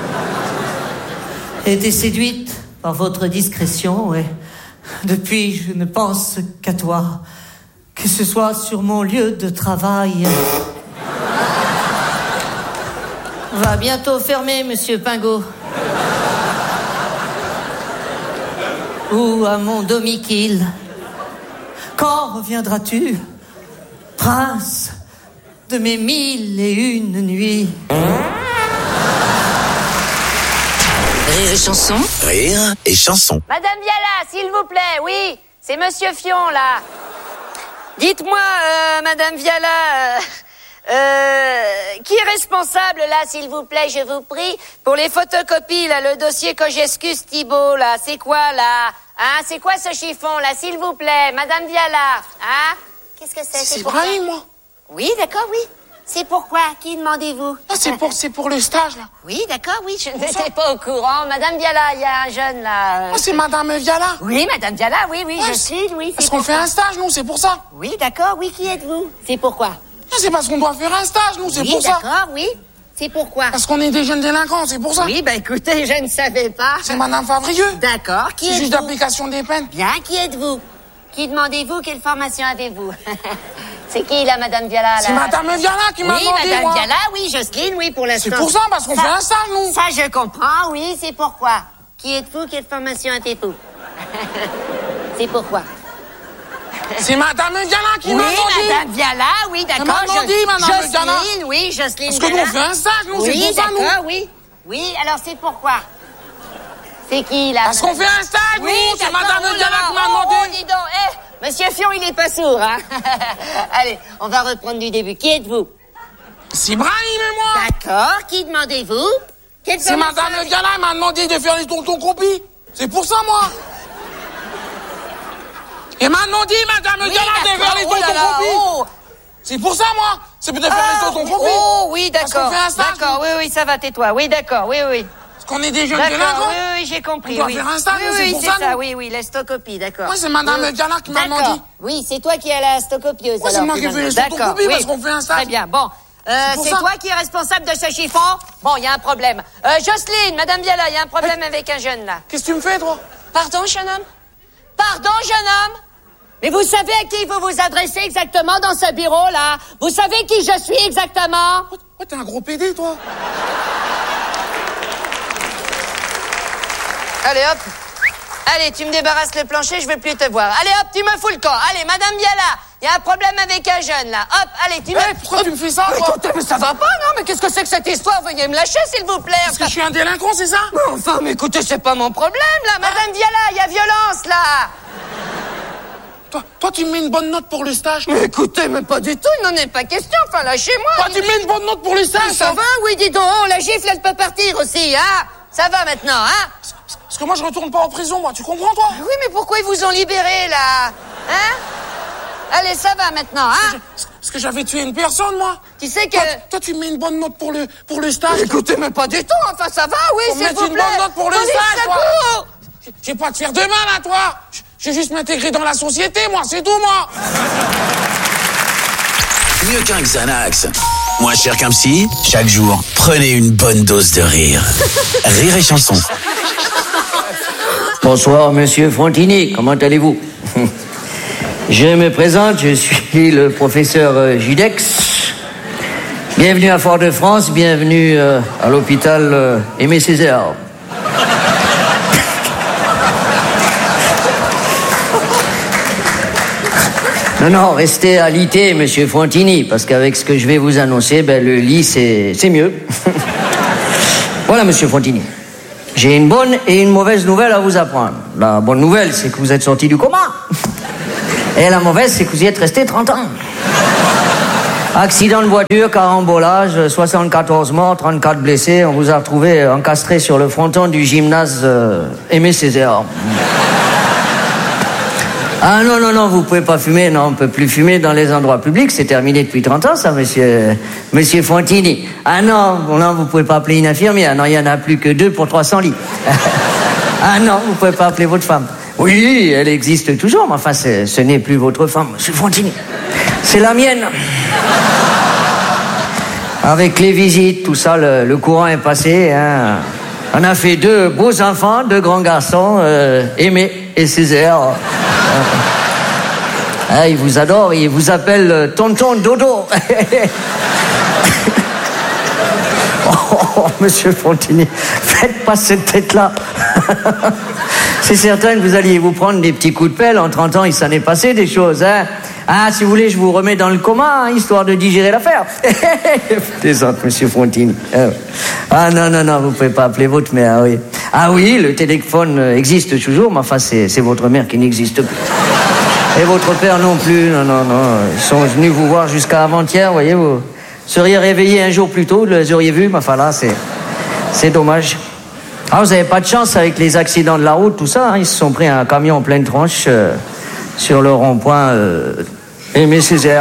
S1: J'ai été séduite par votre discrétion et depuis je ne pense qu'à toi, que ce soit sur mon lieu de travail. On va bientôt fermer, monsieur Pingot. Ou à mon domicile. Quand reviendras-tu, prince de mes mille et une nuits?
S2: Rire et chanson. Rire et chanson.
S4: Madame Viala, s'il vous plaît, oui, c'est Monsieur Fion, là. Dites-moi, euh, Madame Viala, euh, euh, qui est responsable, là, s'il vous plaît, je vous prie, pour les photocopies, là, le dossier Kogescus Thibault, là, c'est quoi, là? Hein, c'est quoi ce chiffon, là, s'il vous plaît, Madame Viala, hein? Qu'est-ce que c'est?
S6: C'est Brahim, moi.
S4: Oui, d'accord, oui. C'est pourquoi? Qui demandez-vous?
S6: Ah, c'est pour, c'est pour le stage, là.
S4: Oui, d'accord, oui, je n'étais pas au courant. Madame Viala, il y a un jeune, là.
S6: Ah, c'est Madame Viala.
S4: Oui, Madame Viala, oui, oui,
S6: Ouais,
S4: je suis, oui.
S6: Parce qu'on fait un stage, nous, c'est pour ça.
S4: Oui, d'accord, oui, qui êtes-vous? C'est pourquoi?
S6: Ah, c'est parce qu'on doit faire un stage, nous, c'est
S4: Oui,
S6: pour ça.
S4: d'accord, oui. C'est pourquoi?
S6: Parce qu'on est des jeunes délinquants, c'est pour ça.
S4: Oui, bah écoutez, je ne savais pas.
S6: C'est Madame Favrieux.
S4: D'accord, qui
S6: C'est
S4: êtes-vous?
S6: juste d'application des peines.
S4: Bien, qui êtes-vous? Qui demandez-vous? Quelle formation avez-vous? C'est qui, là, Madame Viala, là?
S6: C'est Madame Viala qui m'a
S4: Oui,
S6: demandé,
S4: Madame
S6: moi.
S4: Viala, oui, Jocelyne, oui, pour l'instant.
S6: C'est pour ça, parce qu'on fait un stage, nous.
S4: Ça, je comprends, oui, c'est pourquoi. Qui êtes-vous? Quelle formation avez-vous? C'est pourquoi.
S6: C'est Madame Viala qui
S4: Oui,
S6: m'a demandé.
S4: Madame Viala, oui, d'accord.
S6: m'a demandé,
S4: Jo-
S6: Madame
S4: Jocelyne,
S6: Viala.
S4: oui, Jocelyne
S6: Parce que nous,
S4: Viala.
S6: on fait un stage, nous, c'est
S4: Oui,
S6: pour ça, nous.
S4: d'accord, oui. Oui, alors c'est pourquoi. C'est qui, là?
S6: Parce qu'on fait un stage,
S4: Oui,
S6: nous. C'est
S4: d'accord,
S6: Madame
S4: oh là
S6: Viala
S4: là,
S6: qui m'a
S4: oh, oh,
S6: demandé.
S4: dis donc, eh, Monsieur Fion, il est pas sourd, hein. Allez, on va reprendre du début. Qui êtes-vous?
S6: C'est Brahim et moi.
S4: D'accord, qui demandez-vous? Quelle
S6: C'est
S4: formation
S6: Madame
S4: avez-
S6: Viala, elle m'a demandé de faire les tontons compis. C'est pour ça, moi. Et m'a demandé, Madame
S4: Oui,
S6: Viala, de faire les
S4: d'accord, oh là
S6: tontons
S4: là,
S6: compis.
S4: oh.
S6: C'est pour ça, moi. C'est pour de faire
S4: Ah,
S6: les tontons compis.
S4: oh, oui,
S6: Parce
S4: d'accord.
S6: qu'on fait un stage,
S4: D'accord, oui, oui, ça va, tais-toi. Oui, d'accord, oui, oui.
S6: Parce qu'on est des jeunes
S4: D'accord,
S6: délinquants.
S4: oui, oui, j'ai compris.
S6: On doit
S4: oui.
S6: faire un stage,
S4: oui,
S6: nous, c'est
S4: oui,
S6: pour
S4: c'est
S6: ça,
S4: ça,
S6: nous.
S4: oui, oui, la stocopie, d'accord.
S6: Moi, c'est Madame
S4: Oui.
S6: Viala qui m'a
S4: D'accord.
S6: demandé.
S4: Oui, c'est toi qui es la stocopieuse.
S6: Ouais, c'est
S4: alors,
S6: moi qui
S4: finalement.
S6: fais les
S4: D'accord,
S6: photocopies
S4: oui.
S6: parce qu'on fait un stage.
S4: Très bien, bon. Euh,
S6: C'est pour
S4: c'est
S6: ça.
S4: toi qui es responsable de ce chiffon? Bon, il y a un problème. Euh, Jocelyne, Madame Viala, il y a un problème avec un jeune, là.
S6: Qu'est-ce que tu me fais, toi?
S4: Pardon, jeune homme? Pardon, jeune homme? Mais vous savez à qui vous vous adressez exactement dans ce bureau-là? Vous savez qui je suis exactement?
S6: Ouais, t'es un gros pédé, toi.
S4: Allez, hop. Allez, tu me débarrasses le plancher, je veux plus te voir. Allez, hop, tu me fous le camp. Allez, Madame Viala, il y a un problème avec un jeune, là. Hop, allez, tu me...
S6: Eh, pourquoi tu me fais ça,
S4: Mais
S6: toi?
S4: écoutez, mais ça va pas, non? Mais qu'est-ce que c'est que cette histoire? Veuillez me lâcher, s'il vous plaît.
S6: Parce que je suis un délinquant, c'est ça?
S4: Mais enfin, mais écoutez, c'est pas mon problème, là. Madame Viala, il y a violence, là.
S6: Toi, toi, tu me mets une bonne note pour le stage.
S4: Mais écoutez, mais pas du tout, il n'en est pas question. Enfin, lâchez-moi.
S6: Toi, tu me mets une bonne note pour le stage,
S4: Ça
S6: ça.
S4: va? Oui, dis donc, oh, la gifle, elle peut partir aussi, hein? Ça va maintenant, hein?
S6: Parce que moi, je retourne pas en prison, moi. Tu comprends, toi?
S4: Oui, mais pourquoi ils vous ont libéré, là? Hein? Allez, ça va maintenant, hein?
S6: Parce que j'avais tué une personne, moi.
S4: Tu sais que...
S6: Toi, toi, tu me mets une bonne note pour le, pour le stage.
S4: Écoutez, mais pas du tout, enfin, ça va, oui,
S6: Faut
S4: s'il
S6: mettre
S4: vous
S6: une
S4: plaît.
S6: bonne note pour le
S4: Police,
S6: stage, toi.
S4: secours.
S6: Je vais pas te faire de mal, à toi. Je- Je vais juste m'intégrer dans la société, moi. C'est tout, moi.
S2: Mieux qu'un Xanax. Moins cher qu'un psy. Chaque jour, prenez une bonne dose de rire. Rire et chanson.
S1: Bonsoir, monsieur Frontini, comment allez-vous? Je me présente, je suis le professeur euh, Gidex. Bienvenue à Fort-de-France, bienvenue euh, à l'hôpital euh, Aimé Césaire. Non, non, restez à l'I T, monsieur Frontini, parce qu'avec ce que je vais vous annoncer, ben, le lit, c'est, c'est mieux. Voilà, monsieur Frontini. j'ai une bonne et une mauvaise nouvelle à vous apprendre. La bonne nouvelle, c'est que vous êtes sorti du coma. Et la mauvaise, c'est que vous y êtes resté trente ans. Accident de voiture, carambolage, soixante-quatorze morts, trente-quatre blessés. On vous a retrouvé encastré sur le fronton du gymnase euh, Aimé Césaire. Ah non, non, non, vous pouvez pas fumer. Non, on peut plus fumer dans les endroits publics. C'est terminé depuis trente ans, ça, monsieur, monsieur Fontini. Ah non, non, vous pouvez pas appeler une infirmière. Non, il y en a plus que deux pour trois cents lits. Ah non, vous pouvez pas appeler votre femme. Oui, elle existe toujours, mais enfin, ce n'est plus votre femme, monsieur Fontini. C'est la mienne. Avec les visites, tout ça, le, le courant est passé. Hein. On a fait deux beaux enfants, deux grands garçons, euh, Aimé et Césaire. Euh, ah, ils vous adorent, ils vous appellent euh, Tonton Dodo. Oh, monsieur Fontini, faites pas cette tête-là. C'est certain que vous alliez vous prendre des petits coups de pelle. En trente ans, il s'en est passé des choses, hein. Ah, si vous voulez, je vous remets dans le coma, hein, histoire de digérer l'affaire. Plaisante, monsieur Fontini. Ah non, non, non, vous pouvez pas appeler votre mère, oui. Ah oui, le téléphone existe toujours, mais enfin, c'est, c'est votre mère qui n'existe plus. Et votre père non plus, non, non, non. Ils sont venus vous voir jusqu'à avant-hier, voyez, vous seriez réveillé un jour plus tôt, vous les auriez vus, mais enfin là, c'est, c'est dommage. Ah, vous avez pas de chance avec les accidents de la route, tout ça, hein, ils se sont pris un camion en pleine tronche euh, sur le rond-point euh, Aimé Césaire.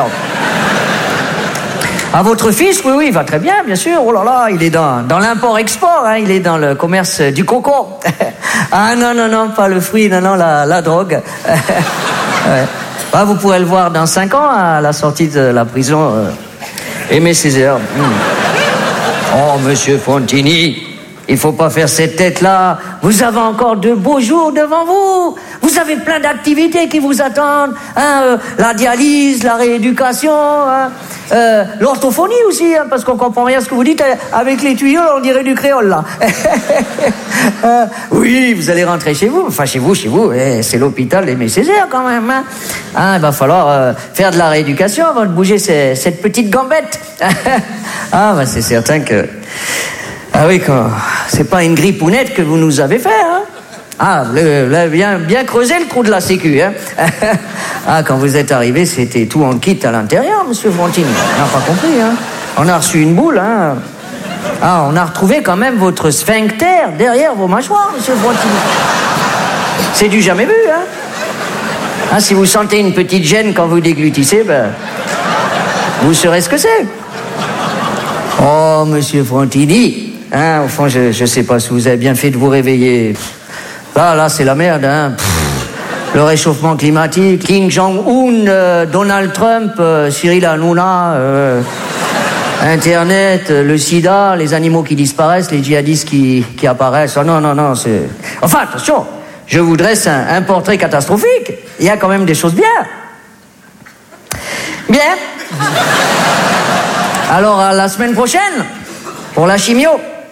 S1: Ah, votre fils, oui, oui, il va très bien, bien sûr. Oh là là, il est dans, dans l'import-export, hein, il est dans le commerce du coco. Ah non, non, non, pas le fruit, non, non, la, la drogue. Ouais. Ah, vous pourrez le voir dans cinq ans, à la sortie de la prison. Euh, Aimé Césaire. Mmh. Oh, monsieur Fontini, il faut pas faire cette tête-là. Vous avez encore de beaux jours devant vous. Vous avez plein d'activités qui vous attendent. Hein, euh, la dialyse, la rééducation, hein, euh, l'orthophonie aussi, hein, parce qu'on comprend rien à ce que vous dites. Avec les tuyaux, on dirait du créole, là. euh, oui, vous allez rentrer chez vous. Enfin, chez vous, chez vous. Eh, c'est l'hôpital Aimé Césaire, quand même. Hein. Hein, il va falloir euh, faire de la rééducation avant de bouger ces, cette petite gambette. Ah, bah, c'est certain que... Ah oui, quand... c'est pas une grippounette que vous nous avez fait, hein. Ah, le, le, bien, bien creusé le trou de la sécu, hein. Ah, quand vous êtes arrivé, c'était tout en kit à l'intérieur, monsieur Fontini. On n'a pas compris, hein. On a reçu une boule, hein. Ah, on a retrouvé quand même votre sphincter derrière vos mâchoires, monsieur Fontini. C'est du jamais vu, hein. Ah, si vous sentez une petite gêne quand vous déglutissez, ben, vous saurez ce que c'est. Oh, monsieur Fontini. Hein, au fond, je, je sais pas si vous avez bien fait de vous réveiller. Là, là, c'est la merde, hein. Pff, le réchauffement climatique, Kim Jong-un, euh, Donald Trump, euh, Cyril Hanouna, euh, Internet, euh, le sida, les animaux qui disparaissent, les djihadistes qui, qui apparaissent. Oh, non, non, non, c'est... Enfin, attention, je vous dresse un, un portrait catastrophique. Il y a quand même des choses bien. Bien. Alors, à la semaine prochaine, pour la chimio.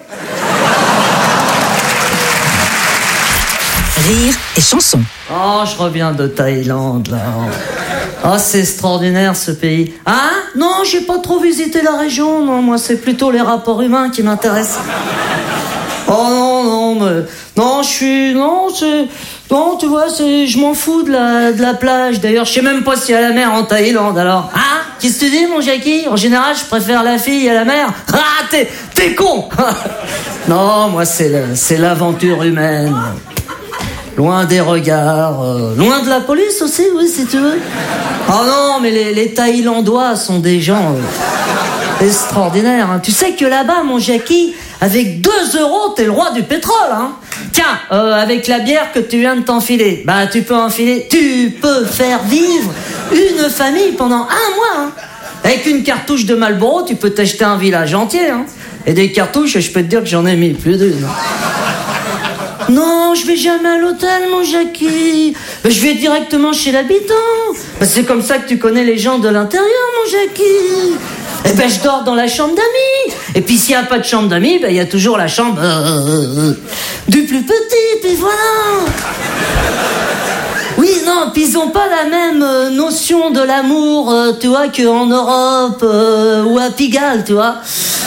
S7: Rire et chanson.
S1: Oh, je reviens de Thaïlande, là. Oh, c'est extraordinaire, ce pays. Hein? Non, j'ai pas trop visité la région. Non, moi, c'est plutôt les rapports humains qui m'intéressent. Oh, non, non, mais... Non, je suis... Non, c'est... Non, tu vois, c'est... je m'en fous de la, de la plage. D'ailleurs, je sais même pas s'il y a la mer en Thaïlande, alors. Hein? Qu'est-ce que tu dis, mon Jackie? En général, je préfère la fille à la mer. Ah, t'es... T'es con. Non, moi, c'est, le... c'est l'aventure humaine. Loin des regards, euh, loin de la police aussi, oui, si tu veux. Oh non, mais les, les Thaïlandois sont des gens euh, extraordinaires. Hein. Tu sais que là-bas, mon Jackie, avec deux euros, t'es le roi du pétrole. Hein. Tiens, euh, avec la bière que tu viens de t'enfiler, bah tu peux enfiler, tu peux faire vivre une famille pendant un mois. Hein. Avec une cartouche de Marlboro, tu peux t'acheter un village entier. Hein. Et des cartouches, je peux te dire que j'en ai mis plus d'une. Non, je vais jamais à l'hôtel, mon Jackie. Je vais directement chez l'habitant. C'est comme ça que tu connais les gens de l'intérieur, mon Jackie. Eh ben, je dors dans la chambre d'amis. Et puis, s'il n'y a pas de chambre d'amis, ben, il y a toujours la chambre euh, du plus petit, puis voilà. Oui, non, puis ils ont pas la même euh, notion de l'amour, euh, tu vois, qu'en Europe euh, ou à Pigalle, tu vois.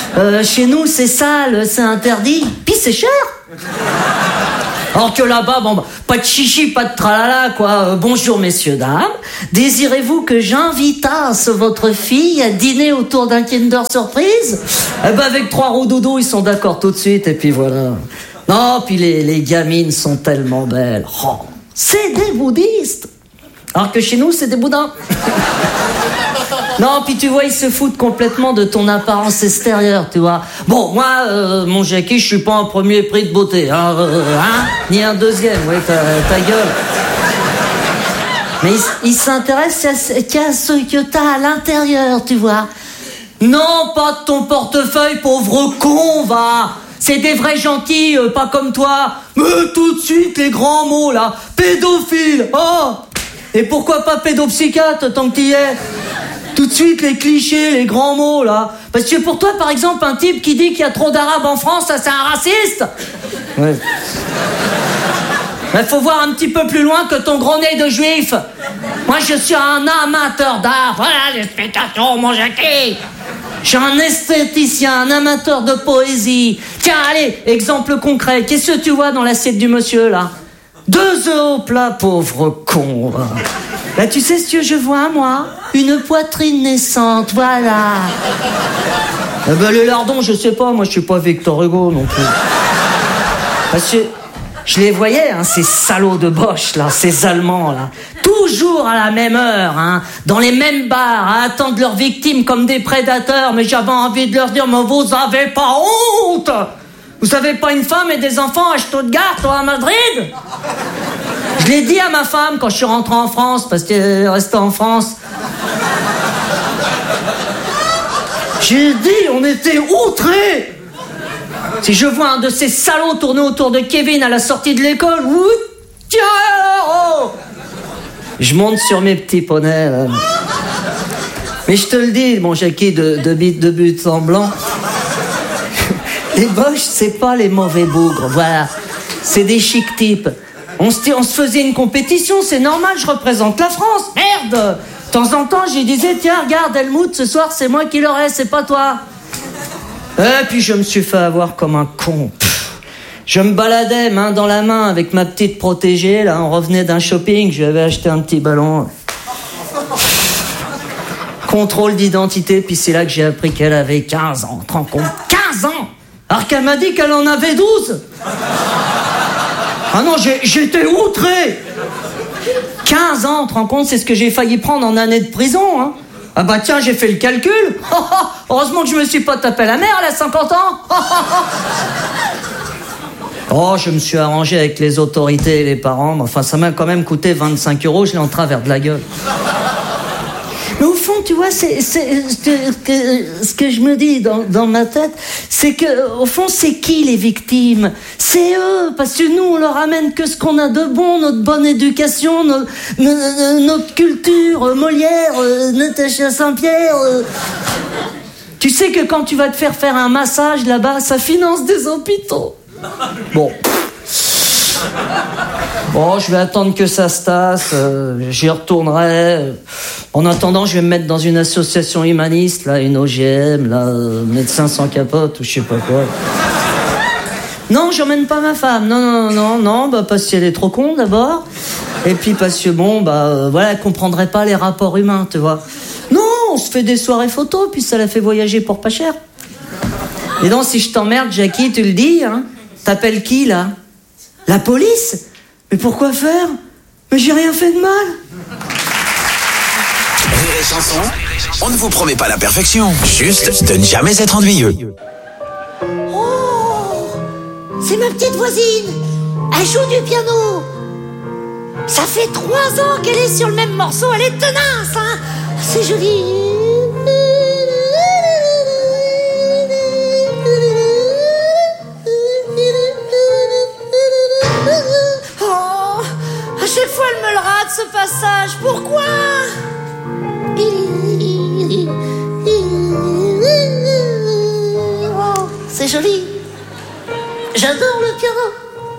S1: Euh, chez nous, c'est sale, c'est interdit, puis c'est cher. Alors que là-bas, bon, bah, pas de chichi, pas de tralala, quoi. Euh, bonjour, messieurs, dames. Désirez-vous que j'invitasse votre fille à dîner autour d'un Kinder Surprise? Eh ben, avec trois roues dodo, ils sont d'accord tout de suite, et puis voilà. Non, puis les, les gamines sont tellement belles. Oh, c'est des bouddhistes. Alors que chez nous, c'est des boudins. Non, puis tu vois, ils se foutent complètement de ton apparence extérieure, tu vois. Bon, moi, euh, mon Jackie, je suis pas un premier prix de beauté, hein, euh, hein ni un deuxième, ouais, ta, ta gueule. Mais ils il s'intéressent qu'à ce que t'as à l'intérieur, tu vois. Non, pas de ton portefeuille, pauvre con, va. C'est des vrais gentils, euh, pas comme toi. Mais tout de suite, les grands mots, là. Pédophile, oh. Et pourquoi pas pédopsychiatre, tant que t'y es? Tout de suite, les clichés, les grands mots, là. Parce que pour toi, par exemple, un type qui dit qu'il y a trop d'arabes en France, ça, c'est un raciste. Ouais. Il faut voir un petit peu plus loin que ton gros nez de juif. Moi, je suis un amateur d'art. Voilà l'explication, mon Jackie. Je suis un esthéticien, un amateur de poésie. Tiens, allez, exemple concret. Qu'est-ce que tu vois dans l'assiette du monsieur, là? Deux œufs au plat, pauvre con. Bah, tu sais ce que je vois, moi? Une poitrine naissante, voilà. Ah bah, les lardons, je sais pas, moi je suis pas Victor Hugo non plus. Parce que je les voyais, hein, ces salauds de Bosch, là, ces Allemands, là. Toujours à la même heure, hein, dans les mêmes bars, à attendre leurs victimes comme des prédateurs, mais j'avais envie de leur dire, mais vous avez pas honte? Vous avez pas une femme et des enfants à Stuttgart ou à Madrid? Je l'ai dit à ma femme quand je suis rentré en France, parce qu'elle est restée en France. J'ai dit, on était outrés. Si je vois un de ces salauds tourner autour de Kevin à la sortie de l'école, ouh, tiens, oh, je monte sur mes petits poneys, là. Mais je te le dis, mon Jackie, de, de, but, de but en blanc, les Boches, c'est pas les mauvais bougres, voilà. C'est des chics types. On se, on se faisait une compétition, c'est normal, je représente la France. Merde! De temps en temps, je disais, tiens, regarde, Helmut, ce soir, c'est moi qui l'aurai, c'est pas toi. Et puis je me suis fait avoir comme un con. Pff, je me baladais main dans la main avec ma petite protégée, là, on revenait d'un shopping, je lui avais acheté un petit ballon. Contrôle d'identité, puis c'est là que j'ai appris qu'elle avait quinze ans, tu te rends compte? quinze ans! Alors qu'elle m'a dit qu'elle en avait douze! Ah non, j'ai, j'étais outré! quinze ans, tu te rends compte, c'est ce que j'ai failli prendre en année de prison, hein. Ah bah tiens, j'ai fait le calcul. Oh, oh, heureusement que je me suis pas tapé la mère, elle a cinquante ans. Oh, oh, oh. Oh, je me suis arrangé avec les autorités et les parents, mais enfin, ça m'a quand même coûté vingt-cinq euros, je l'ai en travers de la gueule. Mais au fond, tu vois, c'est, c'est ce, que, ce que je me dis dans, dans ma tête, c'est que, au fond, c'est qui les victimes? C'est eux, parce que nous, on leur amène que ce qu'on a de bon, notre bonne éducation, notre, notre culture, Molière, Natacha Saint-Pierre. Tu sais que quand tu vas te faire faire un massage là-bas, ça finance des hôpitaux. Bon. Bon, je vais attendre que ça se tasse, euh, j'y retournerai. En attendant, je vais me mettre dans une association humaniste, là, une O G M, là, euh, médecins sans capote, ou je sais pas quoi. Non, j'emmène pas ma femme, non, non, non, non, bah, parce qu'elle est trop con, d'abord. Et puis parce que, bon, bah, euh, voilà, elle comprendrait pas les rapports humains, tu vois. Non, on se fait des soirées photos, puis ça la fait voyager pour pas cher. Et donc, si je t'emmerde, Jackie, tu le dis, hein, t'appelles qui, là? La police? Mais pourquoi faire? Mais j'ai rien fait de mal.
S2: Rire et chanson, on ne vous promet pas la perfection, juste de ne jamais être ennuyeux.
S3: Oh, c'est ma petite voisine. Elle joue du piano. Ça fait trois ans qu'elle est sur le même morceau. Elle est tenace, hein. C'est joli. Chaque fois, elle me le rate, ce passage. Pourquoi? Oh, c'est joli. J'adore le piano.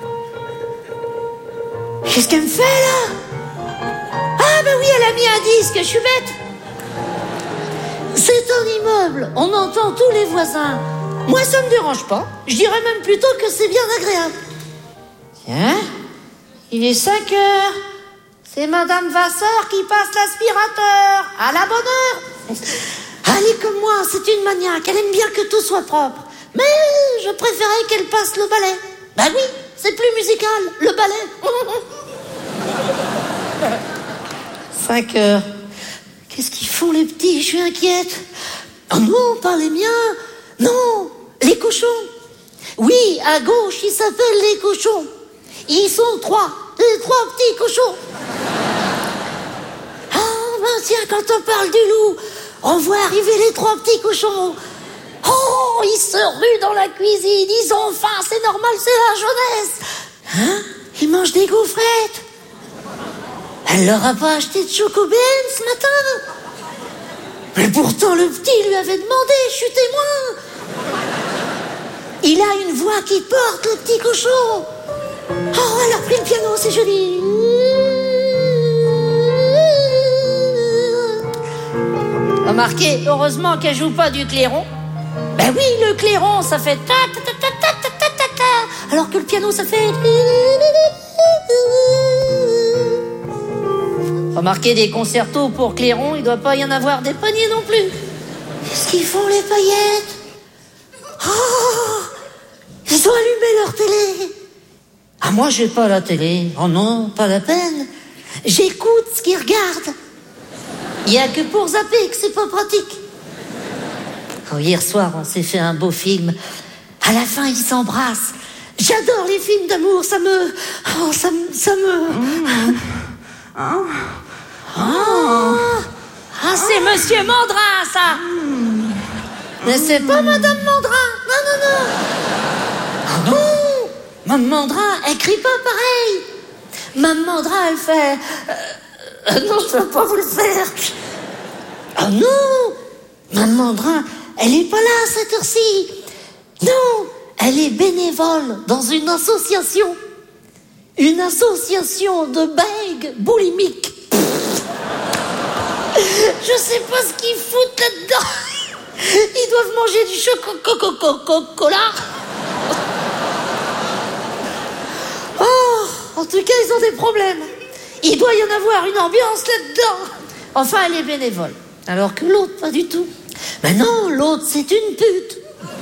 S3: Qu'est-ce qu'elle me fait, là? Ah, ben oui, elle a mis un disque. Je suis bête. C'est un immeuble. On entend tous les voisins. Moi, ça me dérange pas. Je dirais même plutôt que c'est bien agréable. Tiens, il est cinq heures. C'est Madame Vasseur qui passe l'aspirateur. À la bonne heure. Elle est comme moi, c'est une maniaque. Elle aime bien que tout soit propre. Mais je préférais qu'elle passe le balai. Bah oui, c'est plus musical, le balai. Cinq heures. Qu'est-ce qu'ils font les petits? Je suis inquiète. Oh non, pas les miens. Non, les cochons. Oui, à gauche, ils s'appellent les cochons. Ils sont trois. Les trois petits cochons. Ah, ben tiens, quand on parle du loup, on voit arriver les trois petits cochons. Oh, ils se ruent dans la cuisine. Ils ont faim, c'est normal, c'est la jeunesse. Hein? Ils mangent des gaufrettes. Elle leur a pas acheté de chocobène ce matin. Mais pourtant, le petit lui avait demandé, je suis témoin. Il a une voix qui porte, le petit cochon. Oh, elle a pris le piano, c'est joli. Remarquez, heureusement qu'elle joue pas du clairon. Ben oui, le clairon, ça fait ta ta ta ta ta ta ta ta ta, alors que le piano, ça fait. Remarquez, des concertos pour clairon, il doit pas y en avoir des paniers non plus. Qu'est-ce qu'ils font, les paillettes? Oh, ils ont allumé leur télé. Ah, moi, j'ai pas la télé. Oh non, pas la peine. J'écoute ce qu'ils regardent. Il y a que pour zapper que c'est pas pratique. Oh, hier soir, on s'est fait un beau film. À la fin, ils s'embrassent. J'adore les films d'amour, ça me... Oh, ça me... Ça me... Mmh. Oh. Oh. Ah, c'est Monsieur Mandrin, ça. Mmh. Mais c'est pas Madame Mandrin. Non, non, non. Ah non. Mme Mandrin, elle crie pas pareil. Mme Mandrin, elle fait... Euh, euh, non, je ne peux pas vous le faire. Oh non. Mme Mandrin, elle est pas là à cette heure-ci. Non, elle est bénévole dans une association. Une association de bègues boulimiques. Je sais pas ce qu'ils foutent là-dedans. Ils doivent manger du chocolat. Oh, en tout cas, ils ont des problèmes. Il doit y en avoir une ambiance là-dedans. Enfin, elle est bénévole. Alors que l'autre, pas du tout. Mais non, l'autre, c'est une pute.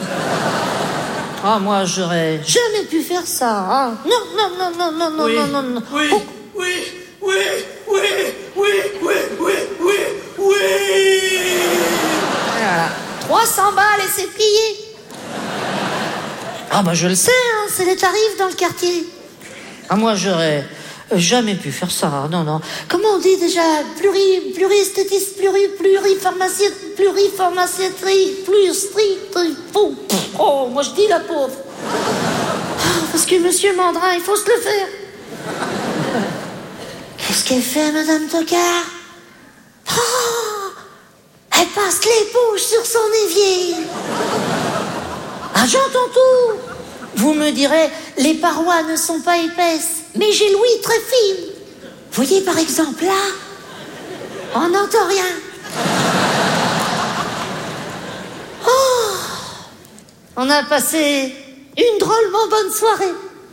S3: Ah, moi, j'aurais jamais pu faire ça. Hein. Non, non, non, non, non, non,
S5: oui,
S3: non, non, non.
S5: Oui,
S3: oh.
S5: oui, oui, oui, oui, oui, oui, oui, oui.
S3: Voilà. trois cents balles et c'est plié. Ah, bah, je le sais, hein, c'est les tarifs dans le quartier. Ah, moi, j'aurais jamais pu faire ça. Non, non. Comment on dit déjà? Pluri, pluriestétiste, pluri, pluripharmacie, pluripharmacieterie, plus strict. Oh, oh, moi je dis la pauvre. Oh, parce que Monsieur Mandrin, il faut se le faire. Qu'est-ce qu'elle fait, Madame Tocard? Oh, elle passe l'éponge sur son évier. Ah, j'entends tout. Vous me direz, les parois ne sont pas épaisses, mais j'ai l'ouïe très fine. Vous voyez, par exemple, là, on n'entend rien. Oh, on a passé une drôlement bonne soirée.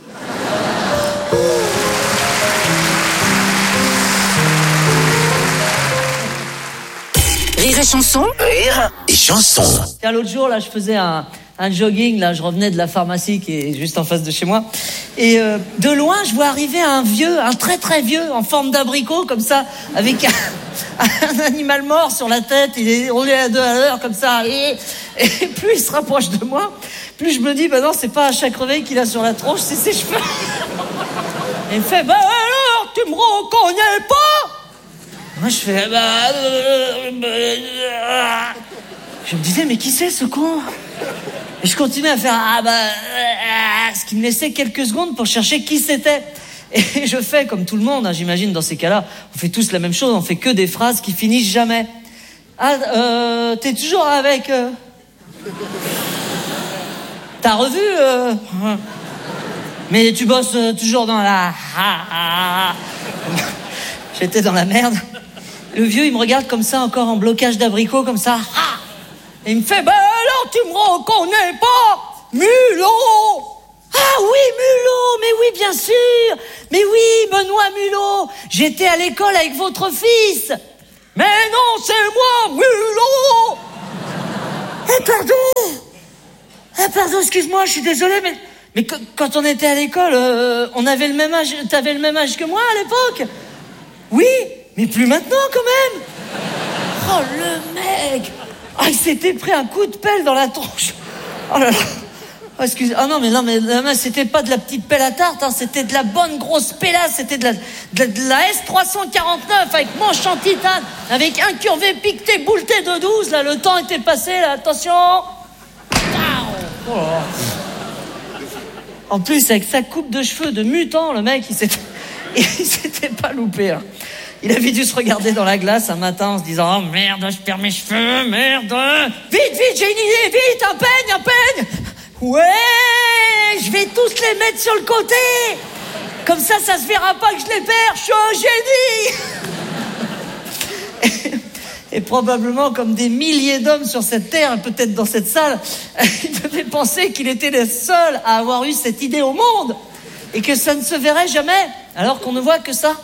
S2: Rire et chanson. Rire et chanson.
S1: Tiens, l'autre jour, là, je faisais un... un jogging, là, je revenais de la pharmacie qui est juste en face de chez moi. Et euh, de loin, je vois arriver un vieux, un très très vieux, en forme d'abricot, comme ça, avec un, un animal mort sur la tête. Il est roulé à deux à l'heure, comme ça. Et, et plus il se rapproche de moi, plus je me dis, bah non, c'est pas un chat crevé qu'il a sur la tronche, c'est ses cheveux. Et il me fait, bah alors, tu me reconnais pas? Moi, je fais, bah... Euh, bah... Je me disais, mais qui c'est, ce con? Et je continuais à faire ah bah euh, ce qui me laissait quelques secondes pour chercher qui c'était. Et je fais comme tout le monde, hein, j'imagine dans ces cas-là, on fait tous la même chose, on fait que des phrases qui finissent jamais. Ah, euh, t'es toujours avec. Euh... T'as revu euh... Mais tu bosses euh, toujours dans la. J'étais dans la merde. Le vieux, il me regarde comme ça, encore en blocage d'abricot, comme ça. Et il me fait bah alors tu me reconnais pas? Mulot! Ah oui, Mulot, mais oui, bien sûr. Mais oui, Benoît Mulot, j'étais à l'école avec votre fils. Mais non, c'est moi, Mulot. Eh, pardon. Eh, pardon, excuse-moi, je suis désolé, mais... Mais que, quand on était à l'école, euh, on avait le même âge... T'avais le même âge que moi, à l'époque? Oui, mais plus maintenant, quand même. Oh, le mec. Ah, il s'était pris un coup de pelle dans la tronche. Oh là là. Oh, excusez, ah non mais non mais, non, mais c'était pas de la petite pelle à tarte, hein, c'était de la bonne grosse pélasse, c'était de la, de, la, de la S trois cent quarante-neuf avec manche en titane, avec incurvé, piqueté, bouleté de douze, là le temps était passé, là, attention. Oh. En plus avec sa coupe de cheveux de mutant, le mec il s'était, il s'était pas loupé. Hein. Il avait dû se regarder dans la glace un matin en se disant « Oh merde, je perds mes cheveux, merde !» Vite, vite, j'ai une idée, vite, un peigne, un peigne. Ouais, je vais tous les mettre sur le côté. Comme ça, ça se verra pas que je les perds. Je suis un génie. Et, et probablement, comme des milliers d'hommes sur cette terre, peut-être dans cette salle, il devait penser qu'il était le seul à avoir eu cette idée au monde. Et que ça ne se verrait jamais, alors qu'on ne voit que ça.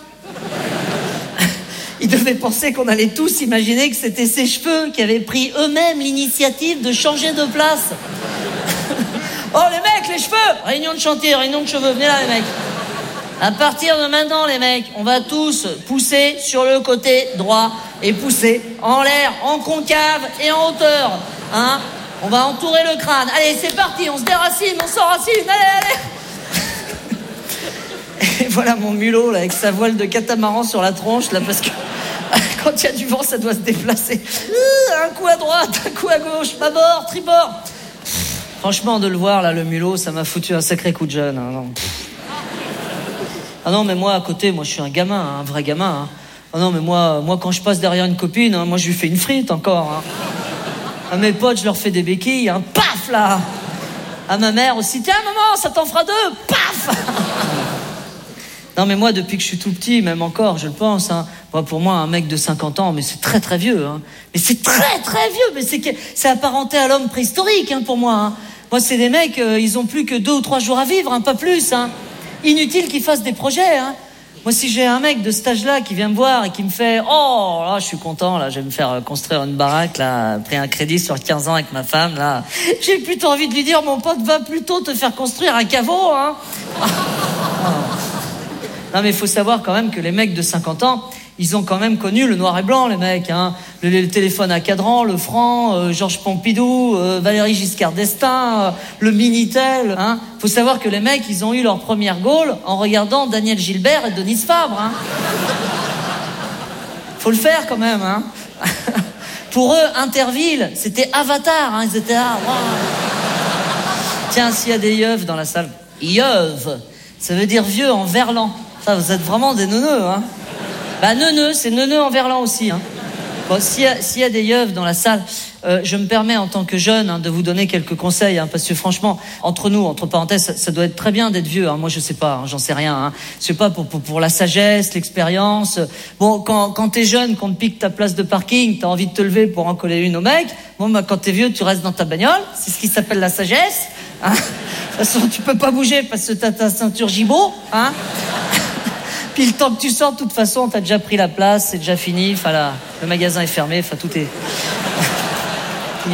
S1: Il devait penser qu'on allait tous imaginer que c'était ses cheveux qui avaient pris eux-mêmes l'initiative de changer de place. Oh les mecs, les cheveux! Réunion de chantier, réunion de cheveux, venez là les mecs. À partir de maintenant les mecs, on va tous pousser sur le côté droit et pousser en l'air, en concave et en hauteur. Hein? On va entourer le crâne. Allez, c'est parti, on se déracine, on s'enracine, allez, allez! Et voilà mon mulot là, avec sa voile de catamaran sur la tronche là, parce que quand il y a du vent, ça doit se déplacer. Un coup à droite, un coup à gauche, bâbord, tribord. Franchement, de le voir, là, le mulot, ça m'a foutu un sacré coup de jeune. Hein, non. Ah non, mais moi, à côté, moi, je suis un gamin, hein, un vrai gamin. Hein. Ah non, mais moi, moi, quand je passe derrière une copine, hein, moi, je lui fais une frite encore. Hein. À mes potes, je leur fais des béquilles, hein, paf, là. À ma mère aussi, tiens, maman, ça t'en fera deux, paf. Non, mais moi, depuis que je suis tout petit, même encore, je le pense, hein, moi, pour moi, un mec de cinquante ans, mais c'est très, très vieux. Hein. Mais c'est très, très vieux, mais c'est, c'est apparenté à l'homme préhistorique, hein, pour moi. Hein. Moi, c'est des mecs, euh, ils ont plus que deux ou trois jours à vivre, hein, pas plus. Hein. Inutile qu'ils fassent des projets. Hein. Moi, si j'ai un mec de cet âge-là qui vient me voir et qui me fait « Oh, là, je suis content, là, je vais me faire construire une baraque, là, pris un crédit sur quinze ans avec ma femme, là. » J'ai plutôt envie de lui dire « Mon pote, va plutôt te faire construire un caveau, hein. » Non, mais il faut savoir quand même que les mecs de cinquante ans, ils ont quand même connu le noir et blanc, les mecs. Hein. Le, le téléphone à cadran, le franc, euh, Georges Pompidou, euh, Valéry Giscard d'Estaing, euh, le Minitel. Hein. Faut savoir que les mecs, ils ont eu leur première gaule en regardant Daniel Gilbert et Denise Fabre. Hein. Faut le faire quand même. Hein. Pour eux, Interville, c'était Avatar. Hein. Ils étaient là. Wow. Tiens, s'il y a des yeuves dans la salle. Yeuve, ça veut dire vieux en verlan. Ça, vous êtes vraiment des neuneux, hein. Bah, neuneux, c'est neuneux en verlan aussi, hein. Bon, s'il y a, s'il y a des yeuves dans la salle, euh, je me permets en tant que jeune hein, de vous donner quelques conseils, hein, parce que franchement, entre nous, entre parenthèses, ça, ça doit être très bien d'être vieux. Hein. Moi, je sais pas, hein, j'en sais rien. Hein. Je sais pas pour, pour pour la sagesse, l'expérience. Bon, quand quand t'es jeune, qu'on te pique ta place de parking, t'as envie de te lever pour en coller une au mec. Bon, bah quand t'es vieux, tu restes dans ta bagnole. C'est ce qui s'appelle la sagesse. Hein. De toute façon, tu peux pas bouger parce que t'as ta ceinture gigot, hein. Puis le temps que tu sors, de toute façon, t'as déjà pris la place, c'est déjà fini. Enfin, là, le magasin est fermé, enfin, tout est fini.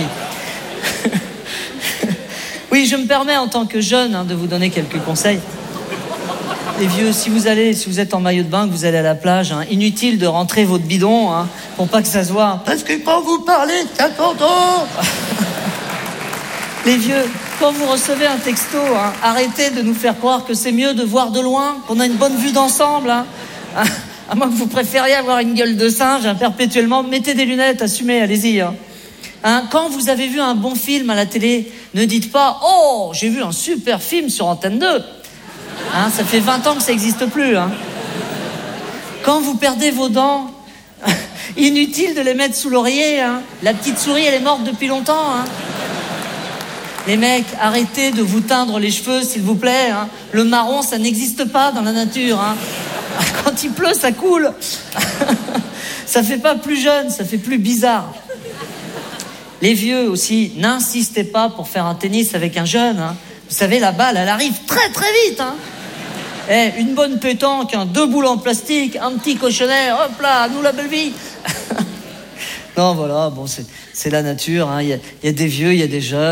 S1: Oui, je me permets en tant que jeune hein, de vous donner quelques conseils. Les vieux, si vous allez, si vous êtes en maillot de bain, que vous allez à la plage, hein, inutile de rentrer votre bidon, hein, pour pas que ça se voit. Parce que quand vous parlez de cinquante ans, les vieux, quand vous recevez un texto, hein, arrêtez de nous faire croire que c'est mieux de voir de loin, qu'on a une bonne vue d'ensemble. Hein. À moins que vous préfériez avoir une gueule de singe hein, perpétuellement, mettez des lunettes, assumez, allez-y. Hein. Hein, quand vous avez vu un bon film à la télé, ne dites pas « Oh, j'ai vu un super film sur Antenne deux ». Hein, ça fait vingt ans que ça n'existe plus. Hein. Quand vous perdez vos dents, inutile de les mettre sous l'oreiller. Hein. La petite souris, elle est morte depuis longtemps. Hein. Les mecs, arrêtez de vous teindre les cheveux, s'il vous plaît. Hein. Le marron, ça n'existe pas dans la nature. Hein. Quand il pleut, ça coule. Ça fait pas plus jeune, ça fait plus bizarre. les vieux aussi, n'insistez pas pour faire un tennis avec un jeune. Hein. Vous savez, la balle, elle arrive très très vite. Hein. Eh, une bonne pétanque, hein, deux boules en plastique, un petit cochonnet, hop là, à nous la belle vie. Non, voilà, bon, c'est, c'est la nature. Hein. Il y a, il y a des vieux, il y a des jeunes.